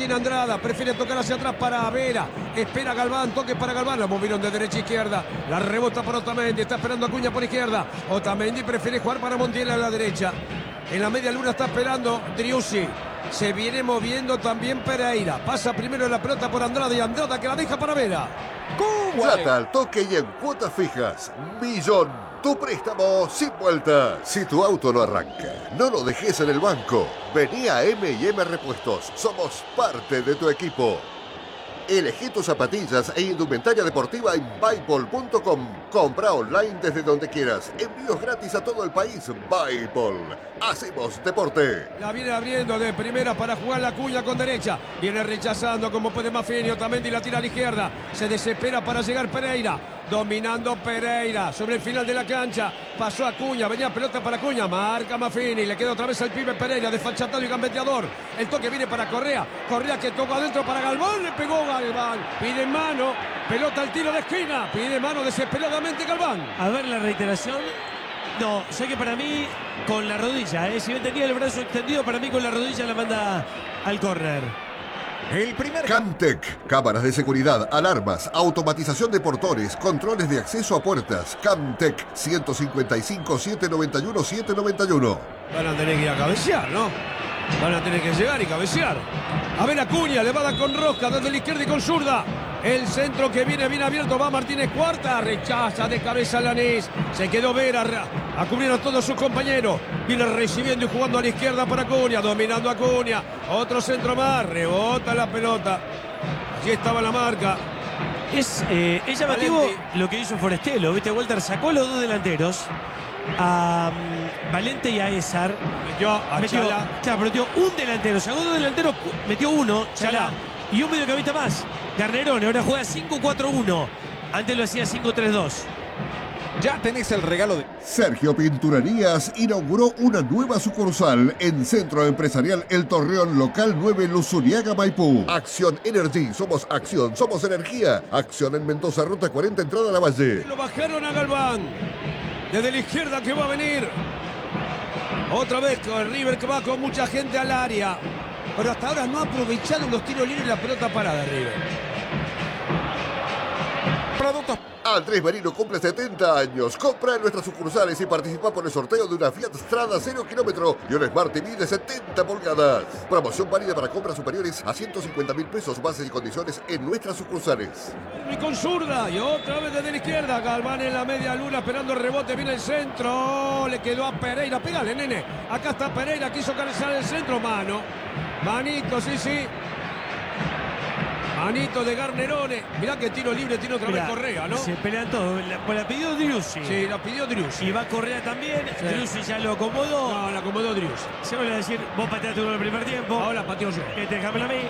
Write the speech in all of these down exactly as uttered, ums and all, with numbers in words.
tiene Andrada, prefiere tocar hacia atrás para Vera, espera Galván, toque para Galván, la movieron de derecha a izquierda, la rebota para Otamendi, está esperando Acuña por izquierda, Otamendi prefiere jugar para Montiel a la derecha, en la media luna está esperando Driussi, se viene moviendo también Pereira, pasa primero la pelota por Andrada y Andrada que la deja para Vera. Plata al toque y en cuotas fijas, Millón. Tu préstamo sin vuelta. Si tu auto no arranca, no lo dejes en el banco. Vení a eme y eme Repuestos. Somos parte de tu equipo. Elegí tus zapatillas e indumentaria deportiva en Byball punto com. Compra online desde donde quieras. Envíos gratis a todo el país. Byball. Hacemos deporte. La viene abriendo de primera para jugar la Acuña con derecha. Viene rechazando como puede Maffini. Otamendi la tira a la izquierda. Se desespera para llegar Pereira. Dominando Pereira sobre el final de la cancha. Pasó Acuña, venía pelota para Acuña. Marca Maffini, le queda otra vez al pibe Pereira, desfachatado y gambeteador. El toque viene para Correa. Correa que toca adentro para Galván. Le pegó Galván. Pide mano. Pelota al tiro de esquina. Pide mano desesperadamente Galván. A ver la reiteración. No, sé que para mí con la rodilla, ¿eh? Si bien tenía el brazo extendido, para mí con la rodilla la manda al córner. El primer Camtec, cámaras de seguridad, alarmas, automatización de portones, controles de acceso a puertas. Camtec, ciento cincuenta y cinco, setecientos noventa y uno, setecientos noventa y uno. Van a tener que ir a cabecear, ¿no? Van a tener que llegar y cabecear. A ver Acuña, le va a dar con rosca desde la izquierda y con zurda. El centro que viene bien abierto, va Martínez Cuarta, rechaza de cabeza Lanís. Se quedó Vera a cubrir a todos sus compañeros. Viene recibiendo y jugando a la izquierda para Acuña, dominando Acuña. Otro centro más, rebota la pelota. Allí estaba la marca. Es, eh, es llamativo Valente. Lo que hizo Forestelo, ¿viste? Walter sacó a los dos delanteros, a um, Valente y a Ezar. Metió a metió, Chala. Claro, metió un delantero, sacó dos delanteros, metió uno, Chala. Y un mediocampista más, Garnerone. Ahora juega cinco cuatro uno. Antes lo hacía cinco tres dos. Ya tenés el regalo de... Sergio Pinturerías inauguró una nueva sucursal en Centro Empresarial El Torreón, local nueve, Luzuriaga, Maipú. Acción Energy, somos acción, somos energía. Acción en Mendoza, ruta cuarenta, entrada a la Valle. Lo bajaron a Galván. Desde la izquierda que va a venir. Otra vez con River que va con mucha gente al área. Pero hasta ahora no ha aprovechado los tiros libres y la pelota parada River. Productos. Andrés Marino cumple setenta años. Compra en nuestras sucursales y participa por el sorteo de una Fiat Strada cero kilómetro y un Smart T V de setenta pulgadas. Promoción válida para compras superiores a ciento cincuenta mil pesos. Bases y condiciones en nuestras sucursales. Y con zurda. Y otra vez desde la izquierda. Galván en la media luna esperando el rebote. Viene el centro. Le quedó a Pereira. Pégale, nene. Acá está Pereira. Quiso cabezar el centro. Mano. Manito, sí, sí. Manito de Garnerone. Mirá que tiro libre tiene otra Mirá, vez Correa, ¿no? Se pelean todos. La, pues la pidió Driussi. Sí, la pidió Driussi. Y va Correa también. Sí. Driussi ya lo acomodó. No, lo acomodó Driussi. Se vuelve a decir, vos pateaste uno en el primer tiempo. Ahora pateo yo. Que te déjamelo a mí.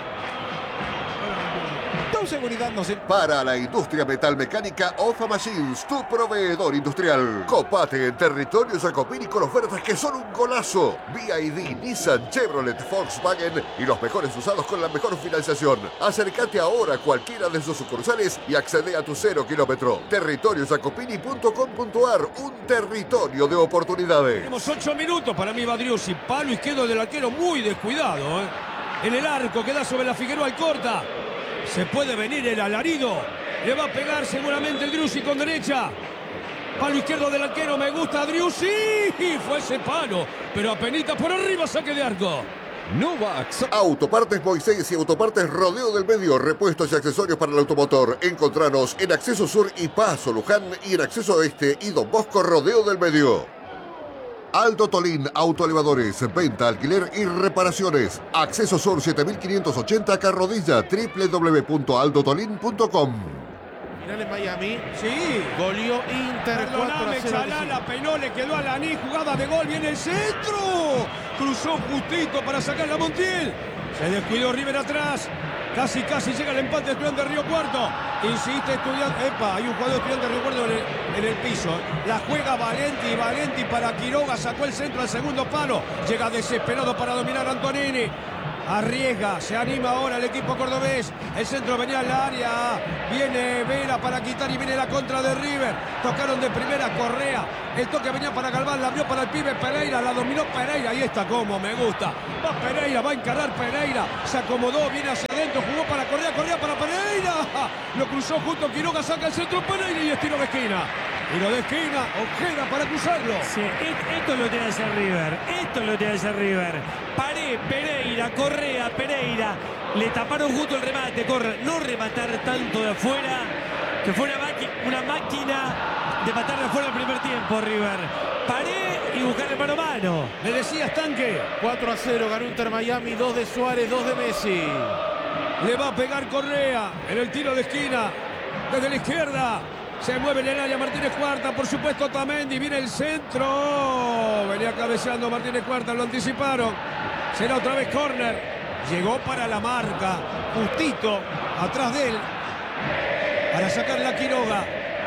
Tu seguridad no se... Para la industria metalmecánica, Ofa Machines, tu proveedor industrial. Copate en territorio Jacopini con ofertas que son un golazo. B Y D, Nissan, Chevrolet, Volkswagen y los mejores usados con la mejor financiación. Acércate ahora a cualquiera de sus sucursales y accede a tu cero kilómetro. territorio jacopini punto com punto ar, un territorio de oportunidades. Tenemos ocho minutos, para mí va Driussi. Palo izquierdo del arquero muy descuidado, ¿eh? En el arco, queda sobre la Figueroa, el corta. Se puede venir el alarido. Le va a pegar seguramente el Driussi con derecha. Palo izquierdo del arquero. Me gusta Driussi. Y fue ese palo. Pero apenita por arriba, saque de arco. Nuvax. Autopartes Moisés y Autopartes Rodeo del Medio. Repuestos y accesorios para el automotor. Encontranos en Acceso Sur y Paso Luján. Y en Acceso Este y Don Bosco Rodeo del Medio. Aldo Tolín, autoelevadores, venta, alquiler y reparaciones. Acceso Sur siete mil quinientos ochenta, Carrodilla, doble u doble u doble u punto aldo tolín punto com. Final en Miami. Sí. Goleó Inter. Perdóname, Chalá, la penó, le quedó a Lanís, jugada de gol, viene el centro. Cruzó justito para sacar la Montiel. Se descuidó River atrás. Casi, casi llega el empate de Estudiantes de Río Cuarto. Insiste Estudiantes. Epa, hay un jugador de Estudiantes de Río Cuarto en el, en el piso. La juega Valenti, Valenti para Quiroga. Sacó el centro al segundo palo. Llega desesperado para dominar a Antonini. Arriesga, se anima ahora el equipo cordobés. El centro venía al área. Viene Vera para quitar y viene la contra de River. Tocaron de primera Correa. El toque venía para Galván, la abrió para el pibe Pereira. La dominó Pereira. Ahí está como me gusta. Va Pereira, va a encarar Pereira. Se acomodó, viene hacia adentro. Jugó para Correa, Correa para Pereira. Lo cruzó junto Quiroga, saca el centro Pereira y es tiro de esquina. Tiro de esquina, Ojeda para cruzarlo. Sí, esto es lo que tiene que hacer River. Esto es lo que tiene que hacer River. Paré, Pereira, Correa, Pereira. Le taparon justo el remate, corre. No rematar tanto de afuera. Que fue una, una máquina de matar de afuera el primer tiempo, River. Paré y buscar el mano a mano. Le decías, Tanque. cuatro a cero ganó Inter Miami. dos de Suárez, dos de Messi. Le va a pegar Correa en el tiro de esquina. Desde la izquierda. Se mueve en el área Martínez Cuarta, por supuesto Tamendi, viene el centro. Venía cabeceando Martínez Cuarta, lo anticiparon. Será otra vez córner. Llegó para la marca, justito atrás de él. Para sacar la Quiroga.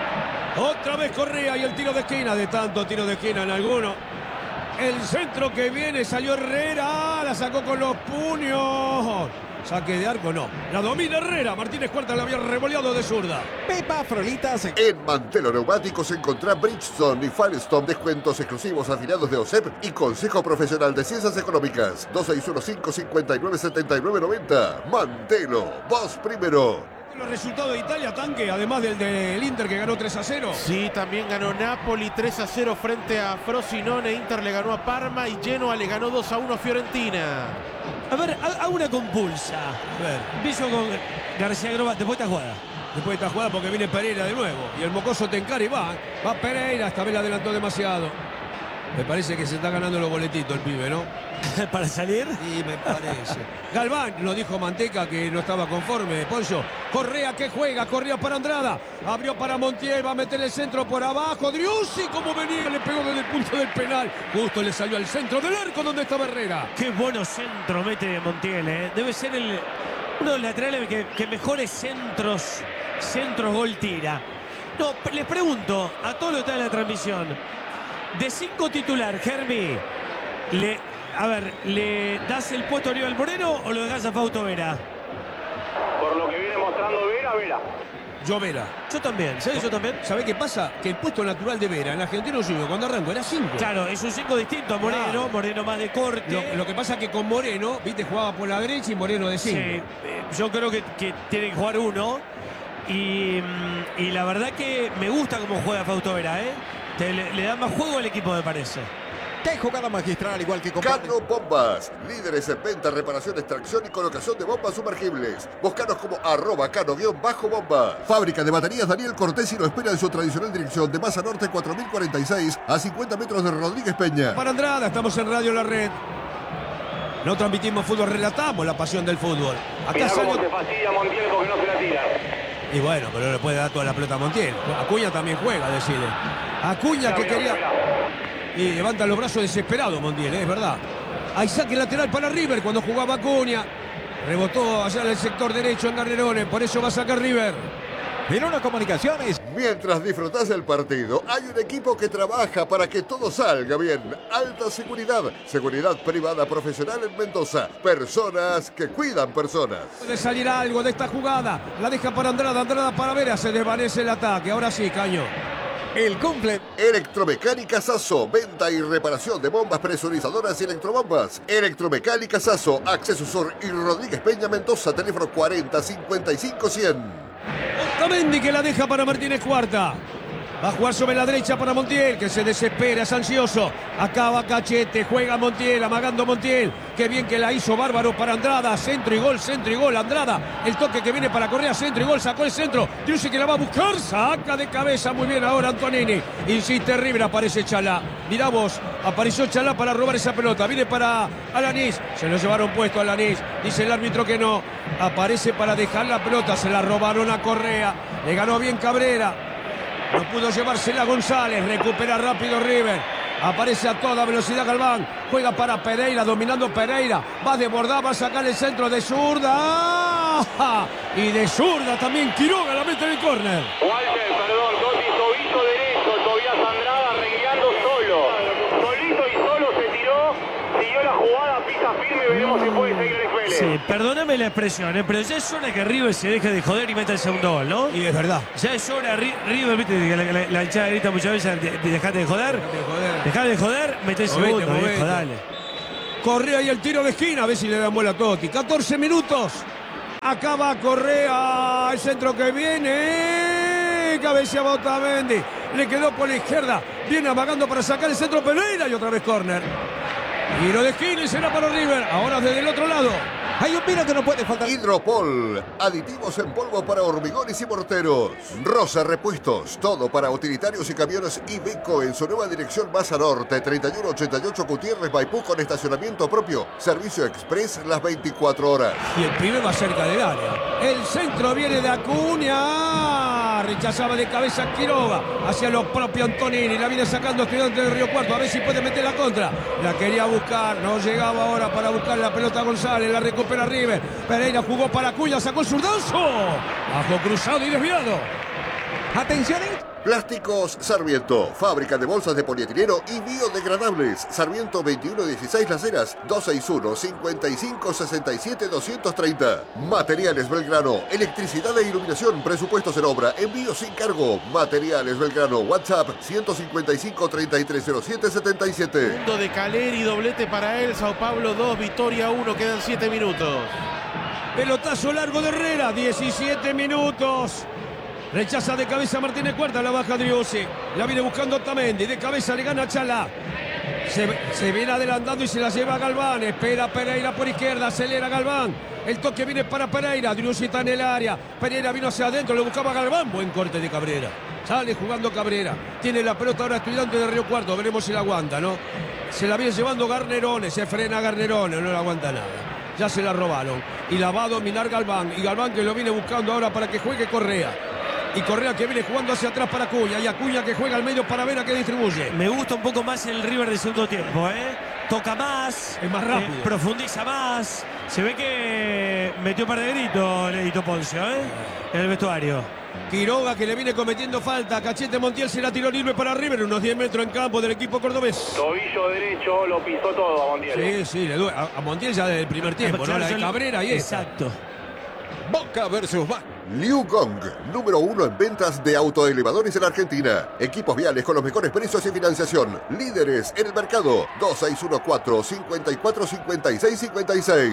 Otra vez Correa y el tiro de esquina, de tanto tiro de esquina en alguno. El centro que viene, salió Herrera, la sacó con los puños. Saque de arco no. La domina Herrera. Martínez Cuarta la había revoleado de zurda. Pepa Frolitas. En Mantelo Neumáticos encontrá Bridgestone y Firestone, descuentos exclusivos afiliados de O S E P y Consejo Profesional de Ciencias Económicas. dos seis uno cinco, cinco nueve, siete nueve nueve cero. Mantelo, vos primero. Los resultados de Italia, Tanque, además del del Inter que ganó tres a cero. Sí, también ganó Napoli tres a cero frente a Frosinone. Inter le ganó a Parma y Genoa le ganó dos a uno a Fiorentina. A ver, hago una compulsa. A ver, Empiezo con García Groba, después de esta jugada. después de esta jugada porque viene Pereira de nuevo. Y el mocoso Tencari va. Va Pereira, esta vez la adelantó demasiado. Me parece que se está ganando los boletitos el pibe, ¿no? ¿Para salir? Sí, me parece. Galván, lo dijo Manteca que no estaba conforme. Poncho, Correa que juega, Correa para Andrada. Abrió para Montiel, va a meter el centro por abajo. Driussi, como venía, le pegó desde el punto del penal. Justo le salió al centro del arco donde estaba Herrera. Qué bueno centro mete Montiel, ¿eh? Debe ser el, uno de los laterales que, que mejores centros, centros gol tira. No, les pregunto a todos los que están en la transmisión. De cinco titular, Germi, le, a ver, ¿le das el puesto a Aníbal Moreno o lo dejas a Fausto Vera? Por lo que viene mostrando Vera, Vera. Yo Vera. Yo también, ¿sabes? Yo también. ¿Sabe qué pasa? Que el puesto natural de Vera en Argentino Junior cuando arrancó era cinco. Claro, es un cinco distinto a Moreno, Claro. Moreno más de corte. Lo, lo que pasa es que con Moreno, viste, jugaba por la derecha y Moreno de Sí, cinco. eh, yo creo que, que tiene que jugar uno. Y, mm, y la verdad que me gusta cómo juega Fausto Vera, ¿eh? Te, le, le da más juego al equipo, me parece. Qué jugada magistral, igual que con Cano Bombas, líderes en venta, reparación, extracción y colocación de bombas sumergibles. Búscanos como arroba cano-bomba. Fábrica de baterías Daniel Cortés y lo espera en su tradicional dirección de Masa Norte cuatro mil cuarenta y seis a cincuenta metros de Rodríguez Peña. Para Andrada, estamos en Radio La Red. No transmitimos fútbol, relatamos la pasión del fútbol. Acá Mirá cómo salió... se fastidia Montiel porque no se la tira. Y bueno, pero no le puede dar toda la pelota a Montiel. Acuña también juega, decirle. Acuña que Mirá, quería... mirá. Y levanta los brazos desesperado Montiel, ¿eh? Es verdad. Hay saque lateral para River cuando jugaba Acuña. Rebotó allá en el sector derecho en Garrerones, por eso va a sacar River. En una comunicación es Mientras disfrutás del partido, hay un equipo que trabaja para que todo salga bien. Alta seguridad, seguridad privada profesional en Mendoza. Personas que cuidan personas. Puede salir algo de esta jugada. La deja para Andrada, Andrada para Vera. Se desvanece el ataque. Ahora sí, Caño. el cumple. Electromecánica Sasso, venta y reparación de bombas presurizadoras y electrobombas. Electromecánica Sasso, Acceso Sur y Rodríguez Peña, Mendoza, teléfono cuarenta, cincuenta y cinco, cien. Otamendi que la deja para Martínez Cuarta. Va a jugar sobre la derecha para Montiel, que se desespera, es ansioso. Acaba Cachete, juega Montiel, amagando Montiel. Qué bien que la hizo bárbaro para Andrada. Centro y gol, centro y gol. Andrada, el toque que viene para Correa, centro y gol. Sacó el centro. Dice que la va a buscar. Saca de cabeza muy bien ahora Antonini. Insiste River, aparece Chalá. Mirá vos, apareció Chalá para robar esa pelota. Viene para Alanís. Se lo llevaron puesto a Alanís. Dice el árbitro que no. Aparece para dejar la pelota. Se la robaron a Correa. Le ganó bien Cabrera. No pudo llevársela González, recupera rápido River. Aparece a toda velocidad Galván. Juega para Pereira, dominando Pereira. Va a desbordar, va a sacar el centro de zurda. ¡Ah! Y de zurda también Quiroga la mete en el córner. Walter, perdón, Totti, tobillo derecho, Tobias Andrada rengueando solo. Solito y solo se tiró, siguió la jugada, pisa firme veremos si puede seguir el Vélez. Sí, perdóname la expresión, ¿eh? Pero ya es hora que River se deje de joder y meta el segundo gol, ¿no? Y es verdad. Ya es hora, Ri- River, viste, que la, la, la hinchada grita muchas veces, de, de dejate de joder. Dejate de joder. Dejate de joder, mete el Movete, segundo, movete. viejo, dale. Correa y el tiro de esquina, a ver si le dan bola a Totti. catorce minutos. Acaba Correa, el centro que viene. Cabeceaba Otamendi. Le quedó por la izquierda. Viene amagando para sacar el centro Pereira y otra vez córner. Tiro de esquina y será para River. Ahora desde el otro lado. Hay un vino que no puede faltar. Hidropol, aditivos en polvo para hormigones y morteros. Rosa Repuestos, todo para utilitarios y camiones Iveco en su nueva dirección Baza Norte, treinta y uno ochenta y ocho Gutiérrez Maipú con estacionamiento propio. Servicio express las veinticuatro horas. Y el pibe va cerca del área. El centro viene de Acuña. Rechazaba de cabeza Quiroga. Hacia los propios Antonini. La viene sacando Estudiantes de Río Cuarto. A ver si puede meter la contra. La quería buscar. No llegaba ahora para buscar la pelota González. La recupera River. Pereira jugó para Acuña. Sacó el zurdazo. Bajo cruzado y desviado. Atención. Plásticos Sarmiento, fábrica de bolsas de polietileno y biodegradables. Sarmiento veintiuno dieciséis Las Heras, dos seis uno, cincuenta y cinco sesenta y siete doscientos treinta. Materiales Belgrano, electricidad e iluminación, presupuestos en obra, envío sin cargo. Materiales Belgrano, WhatsApp ciento cincuenta y cinco, treinta y tres cero siete, setenta y siete. Segundo de Caleri, doblete para él. Sao Paulo dos, Victoria uno, quedan siete minutos. Pelotazo largo de Herrera. diecisiete minutos. Rechaza de cabeza Martínez Cuarta, la baja Driussi. La viene buscando Otamendi. De cabeza le gana Chalá. Se, se viene adelantando y se la lleva Galván. Espera Pereira por izquierda. Acelera Galván. El toque viene para Pereira. Driussi está en el área. Pereira vino hacia adentro. Le buscaba Galván. Buen corte de Cabrera. Sale jugando Cabrera. Tiene la pelota ahora Estudiante de Río Cuarto. Veremos si la aguanta, ¿no? Se la viene llevando Garnerone. Se frena Garnerone. No la aguanta nada. Ya se la robaron. Y la va a dominar Galván. Y Galván que lo viene buscando ahora para que juegue Correa. Y Correa que viene jugando hacia atrás para Acuña. Y Acuña que juega al medio para ver a qué distribuye. Me gusta un poco más el River de segundo tiempo, ¿eh? Toca más. Es más rápido. eh, profundiza más. Se ve que metió un par de gritos, Ledito Poncio, ¿eh? En el vestuario. Quiroga que le viene cometiendo falta. Cachete Montiel se la tiró libre para River. Unos diez metros en campo del equipo cordobés. Tobillo derecho, lo pisó todo a Montiel. Sí, sí, le duele. A, a Montiel ya desde el primer tiempo, ¿no? La de Cabrera y esa. Exacto. Boca versus Boca. Liu Gong, número uno en ventas de autoelevadores en Argentina. Equipos viales con los mejores precios y financiación. Líderes en el mercado. dos seis uno cuatro, cinco cuatro, cinco seis cinco seis.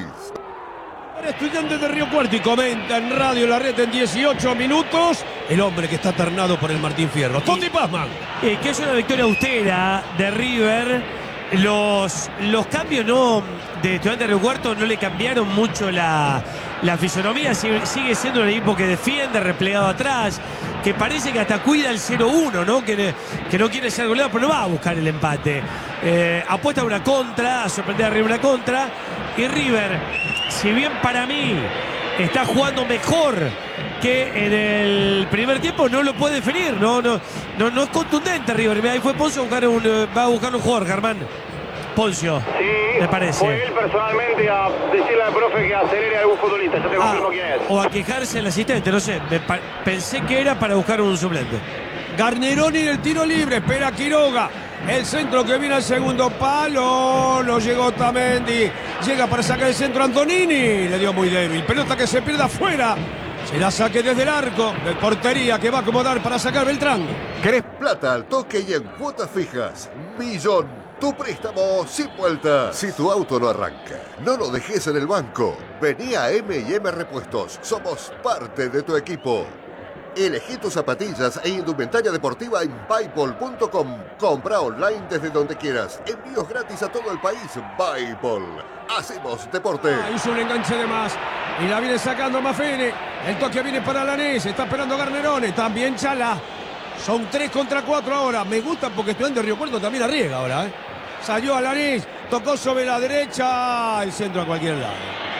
Para Estudiantes de Río Cuarto y comenta en Radio La Red en dieciocho minutos. El hombre que está ternado por el Martín Fierro. Totti Pazman. Eh, que es una victoria austera de River. Los, los cambios no de Estudiantes de Río Cuarto no le cambiaron mucho la, la fisonomía. Sigue, sigue siendo un equipo que defiende, replegado atrás, que parece que hasta cuida el cero uno, ¿no? Que, que no quiere ser goleado, pero no va a buscar el empate. Eh, apuesta a una contra, a sorprender a River una contra. Y River, si bien para mí está jugando mejor que en el primer tiempo, no lo puede definir, no, no, no, no es contundente River. Ahí fue Poncio a buscar un, va a buscar un jugador, Germán. Poncio, Sí, me parece. fue él personalmente a decirle al profe que acelere a algún futbolista. Yo te Ah, confirmo quién es. o a quejarse el asistente, no sé. Me pa- pensé que era para buscar un suplente. Garneroni en el tiro libre. Espera Quiroga. El centro que viene al segundo palo. No llegó Otamendi. Llega para sacar el centro Antonini. Le dio muy débil. Pelota que se pierde afuera. Se la saque desde el arco. De portería que va a acomodar para sacar Beltrán. ¿Querés plata al toque y en cuotas fijas? Millón. Tu préstamo sin vuelta. Si tu auto no arranca, no lo dejes en el banco. Vení a eme y eme Repuestos. Somos parte de tu equipo. Elegí tus zapatillas e indumentaria deportiva en Buypol punto com. Compra online desde donde quieras. Envíos gratis a todo el país. Buypol. Hacemos deporte. Ah, hizo un enganche de más. Y la viene sacando Maffini. El toque viene para Lanés. Está esperando Garnerone. También Chala. Son tres contra cuatro ahora. Me gusta porque Estudiante de Río Cuarto también arriesga ahora, ¿eh? Salió a Lanés. Tocó sobre la derecha. El centro a cualquier lado.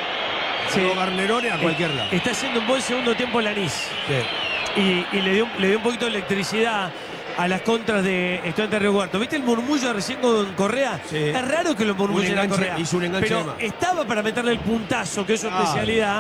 Sí. Llegó Garnerone a cualquier lado. Está haciendo un buen segundo tiempo Lanís. Sí. Y, y le, dio, le dio un poquito de electricidad a las contras de Estudiantes de Río Cuarto. ¿Viste el murmullo recién con Correa? Sí. Es raro que lo murmullen a enganche- Correa. hizo un enganche de pero más. estaba para meterle el puntazo, que es su Ah. especialidad.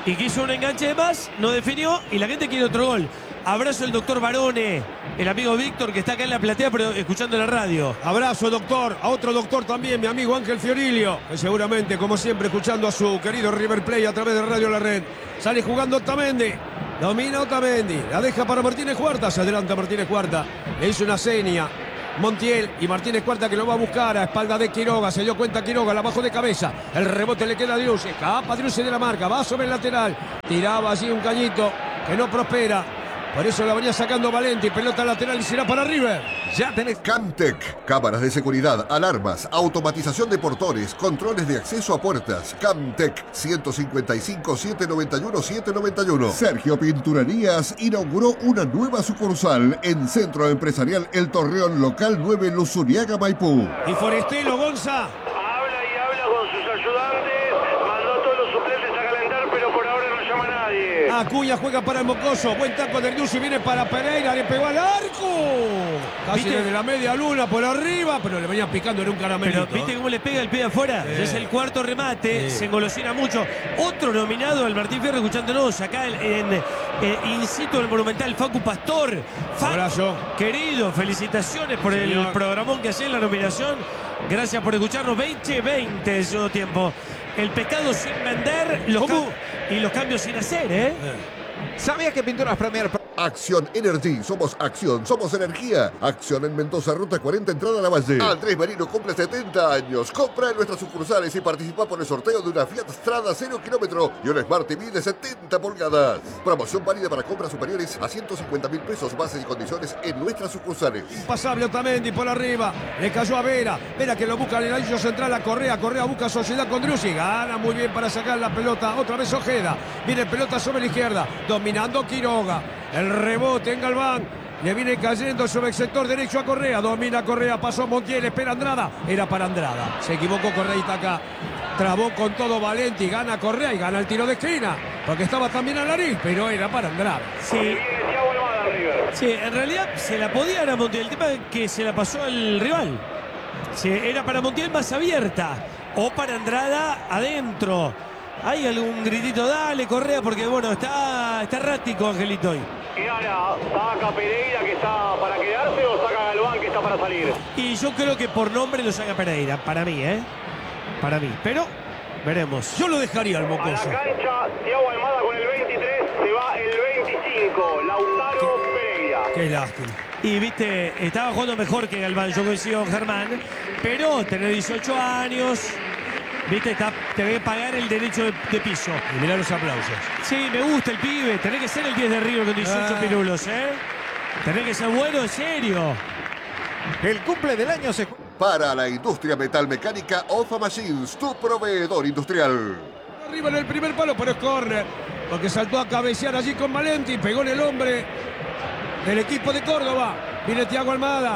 y quiso un enganche de más, no definió y la gente quiere otro gol. Abrazo al doctor Barone, el amigo Víctor que está acá en la platea pero escuchando la radio. Abrazo, doctor. A otro doctor también, mi amigo Ángel Fiorilio, que seguramente, como siempre, escuchando a su querido River Plate a través de Radio La Red. Sale jugando Otamendi. Domina Otamendi. La deja para Martínez Cuarta. Se adelanta Martínez Cuarta. Le hizo una seña Montiel y Martínez Cuarta que lo va a buscar a espalda de Quiroga. Se dio cuenta Quiroga, la bajó de cabeza. El rebote le queda a Driussi. Escapa Driussi de la marca. Va sobre el lateral. Tiraba allí un cañito que no prospera. Por eso la venía sacando Valenti. Pelota lateral y será para River. Ya tenés Camtec. Cámaras de seguridad, alarmas, automatización de portones, controles de acceso a puertas. Camtec ciento cincuenta y cinco, setecientos noventa y uno, setecientos noventa y uno. Sergio Pinturerías inauguró una nueva sucursal en Centro Empresarial El Torreón, local nueve, Luzuriaga, Maipú. Y Forestelo, Gonza. Habla y habla con sus ayudantes, mandó a todos los suplentes a calentar, pero por ahora no llama a nadie. Acuña juega para el Mocoso. Buen taco de Driussi. Viene para Pereira. Le pegó al arco. Casi ¿Viste? desde la media luna por arriba. Pero le venían picando en un caramelito. Pero ¿viste cómo le pega el pie afuera? Sí. Es el cuarto remate, Sí. se engolosina mucho. Otro nominado al Martín Fierro, escuchándonos acá en, en, eh, in situ el Monumental, Facu Pastor. Facu, Abrazo. querido, felicitaciones por Señor. el programón que hace en la nominación. Gracias por escucharnos. veinte veinte de segundo tiempo. El pecado sin vender los ¿Cómo? cam- y los cambios sin hacer, ¿eh? ¿Sabías que Pinturas Premier Acción Energy, somos acción, somos energía. Acción en Mendoza, ruta cuarenta, entrada a la Valle. Andrés Marino cumple setenta años. Compra en nuestras sucursales y participa por el sorteo de una Fiat Strada cero kilómetro y un Smart T V de setenta pulgadas. Promoción válida para compras superiores a ciento cincuenta mil pesos. Bases y condiciones en nuestras sucursales. Pasable Otamendi por arriba. Le cayó a Vera. Vera que lo busca en el anillo central a Correa. Correa busca sociedad con Driussi. Gana muy bien para sacar la pelota. Otra vez Ojeda. Viene pelota sobre la izquierda. Dominando Quiroga. El rebote en Galván. Le viene cayendo sobre el sector derecho a Correa. Domina Correa. Pasó Montiel. Espera Andrada. Era para Andrada. Se equivocó Correa acá. Trabó con todo Valenti. Gana Correa y gana el tiro de esquina. Porque estaba también al nariz. Pero era para Andrada. Sí. Viene Thiago Almada en River. Sí, en realidad se la podía dar a Montiel. El tema es que se la pasó al rival. Sí, era para Montiel más abierta. O para Andrada adentro. Hay algún gritito, dale, Correa, porque bueno, está, está errático Angelito hoy. ¿Qué hará? ¿Saca Pereira que está para quedarse o saca Galván que está para salir? Y yo creo que por nombre lo saca Pereira, para mí, ¿eh? Para mí. Pero veremos. Yo lo dejaría al A la Mocoso. cancha, Thiago Almada con el veintitrés, se va el veinticinco, Lautaro Pereira. Qué lástima. Y viste, estaba jugando mejor que Galván, yo coincido con Germán. Pero tener dieciocho años, viste, está, te debe pagar el derecho de, de piso. Y mirá los aplausos. Sí, me gusta el pibe. Tenés que ser el diez de River con dieciocho Ah. pirulos, ¿eh? Tenés que ser bueno, en serio. el cumple del año se Para la industria metalmecánica, Ofa Machines, tu proveedor industrial. Arriba en el primer palo, pero es córner. Porque saltó a cabecear allí con Valenti. Pegó en el hombre del equipo de Córdoba. Viene Thiago Almada.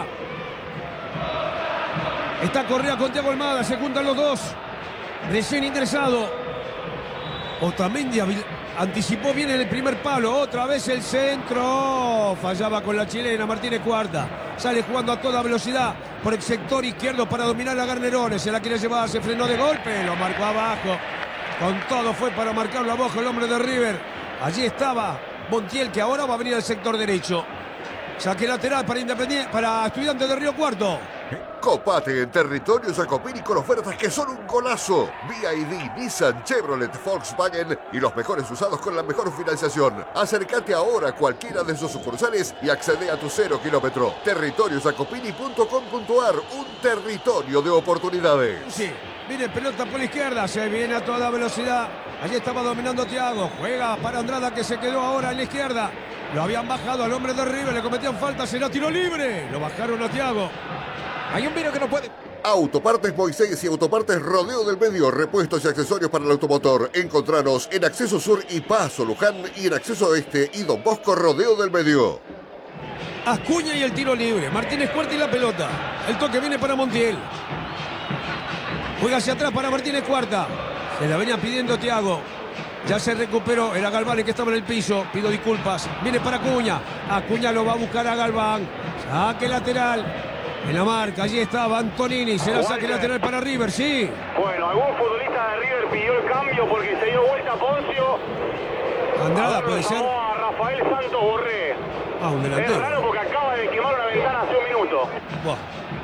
Está Correa con Thiago Almada. Se juntan los dos. Recién ingresado. Otamendi habil- anticipó bien en el primer palo. Otra vez el centro. Fallaba con la chilena Martínez Cuarta. Sale jugando a toda velocidad por el sector izquierdo para dominar a Garnerones. Se la quiere llevar. Se frenó de golpe. Lo marcó abajo. Con todo fue para marcarlo abajo el hombre de River. Allí estaba Montiel, que ahora va a venir al sector derecho. Saque lateral para Independiente, para Estudiantes de Río Cuarto. Copate en territorio Jacopini con ofertas que son un golazo. V I D, Nissan, Chevrolet, Volkswagen y los mejores usados con la mejor financiación. Acércate ahora a cualquiera de sus sucursales y accede a tu cero kilómetro. territorio jacopini punto com punto ar, un territorio de oportunidades. Sí, viene pelota por la izquierda, se viene a toda velocidad. Allí estaba dominando Thiago. Juega para Andrada que se quedó ahora en la izquierda. Lo habían bajado al hombre de River, le cometían falta, será tiro libre. Lo bajaron a Thiago. hay un vino que no puede. Autopartes Moisés y Autopartes Rodeo del Medio, repuestos y accesorios para el automotor. Encontranos en Acceso Sur y Paso Luján y en Acceso Oeste y Don Bosco Rodeo del Medio. Acuña y el tiro libre. Martínez Cuarta y la pelota. El toque viene para Montiel. Juega hacia atrás para Martínez Cuarta. Se la venía pidiendo Thiago. Ya se recuperó. Era Galván el que estaba en el piso. Pido disculpas. Viene para Acuña. Acuña lo va a buscar a Galván. Saque lateral. En la marca. Allí estaba Antonini. Será saque lateral para River. Sí. Bueno, algún futbolista de River pidió el cambio porque se dio vuelta Poncio Andrada puede ser. A Rafael Santos Borré. Ah, un Es delantero. raro porque acaba de quemar una ventana hace un minuto. Buah.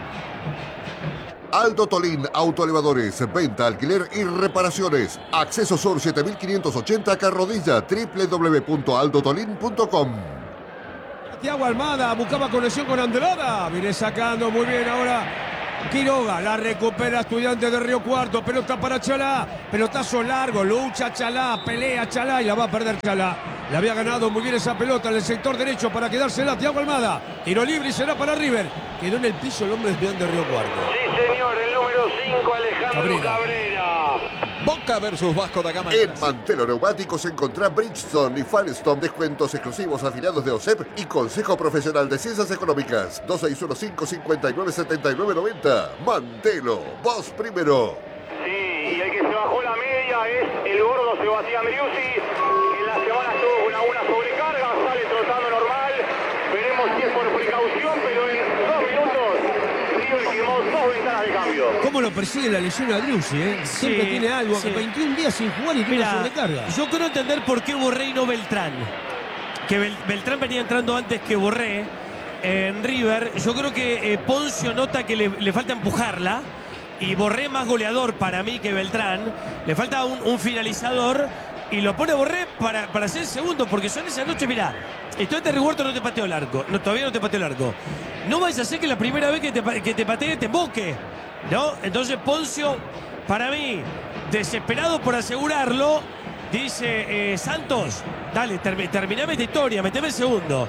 Aldo Tolín Autoelevadores, venta, alquiler y reparaciones. Acceso Sur siete mil quinientos ochenta Carrodilla, w w w punto aldo tolín punto com. Thiago Almada buscaba conexión con Andrada. Viene sacando muy bien ahora Quiroga. La recupera Estudiantes de Río Cuarto. Pelota para Chalá. Pelotazo largo. Lucha Chalá. Pelea Chalá y la va a perder Chalá. Le había ganado muy bien esa pelota en el sector derecho para quedársela Thiago Almada. Tiro libre y será para River. Quedó en el piso el hombre de Estudiantes de Río Cuarto. Sí, señor, el número cinco, Alejandro Cabrera. Cabrera. Boca versus Vasco da Gama. En Mantelo Neumáticos encontrá Bridgestone y Firestone, descuentos exclusivos afiliados de O S E P y Consejo Profesional de Ciencias Económicas. dos seis uno cinco, cinco nueve, siete nueve nueve cero. Mantelo, vos primero. Sí, y el que se bajó la media es el gordo Sebastián Driussi. En la semana estuvo con alguna sobrecarga, sale trotando normal. Veremos si es por precaución, pero en dos minutos River quemó dos ventanas de cambio. ¿Cómo lo persigue la lesión a Driussi, eh? Siempre Sí, tiene algo. sí. veintiún días sin jugar y tiene una Mira, sobrecarga. yo quiero entender por qué Borré y no Beltrán. Que Bel- Beltrán venía entrando antes que Borré en River. Yo creo que eh, Poncio nota que le, le falta empujarla. Y Borré más goleador para mí que Beltrán. Le falta un, un finalizador. Y lo pone Borré para, para ser segundo. Porque son esas noches, mirá. Estudiantes de Río Cuarto no te pateó el arco. No, todavía no te pateó el arco. No vayas a hacer que la primera vez que te, pa- que te patee te emboque. ¿No? Entonces Poncio, para mí, desesperado por asegurarlo, dice eh, Santos, dale, termi- terminame esta historia, meteme el segundo.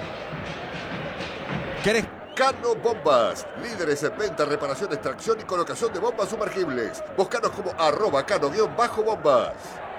¿Querés? Cano Bombas, líderes en venta, reparación, extracción y colocación de bombas sumergibles. Búscanos como arroba cano-bombas.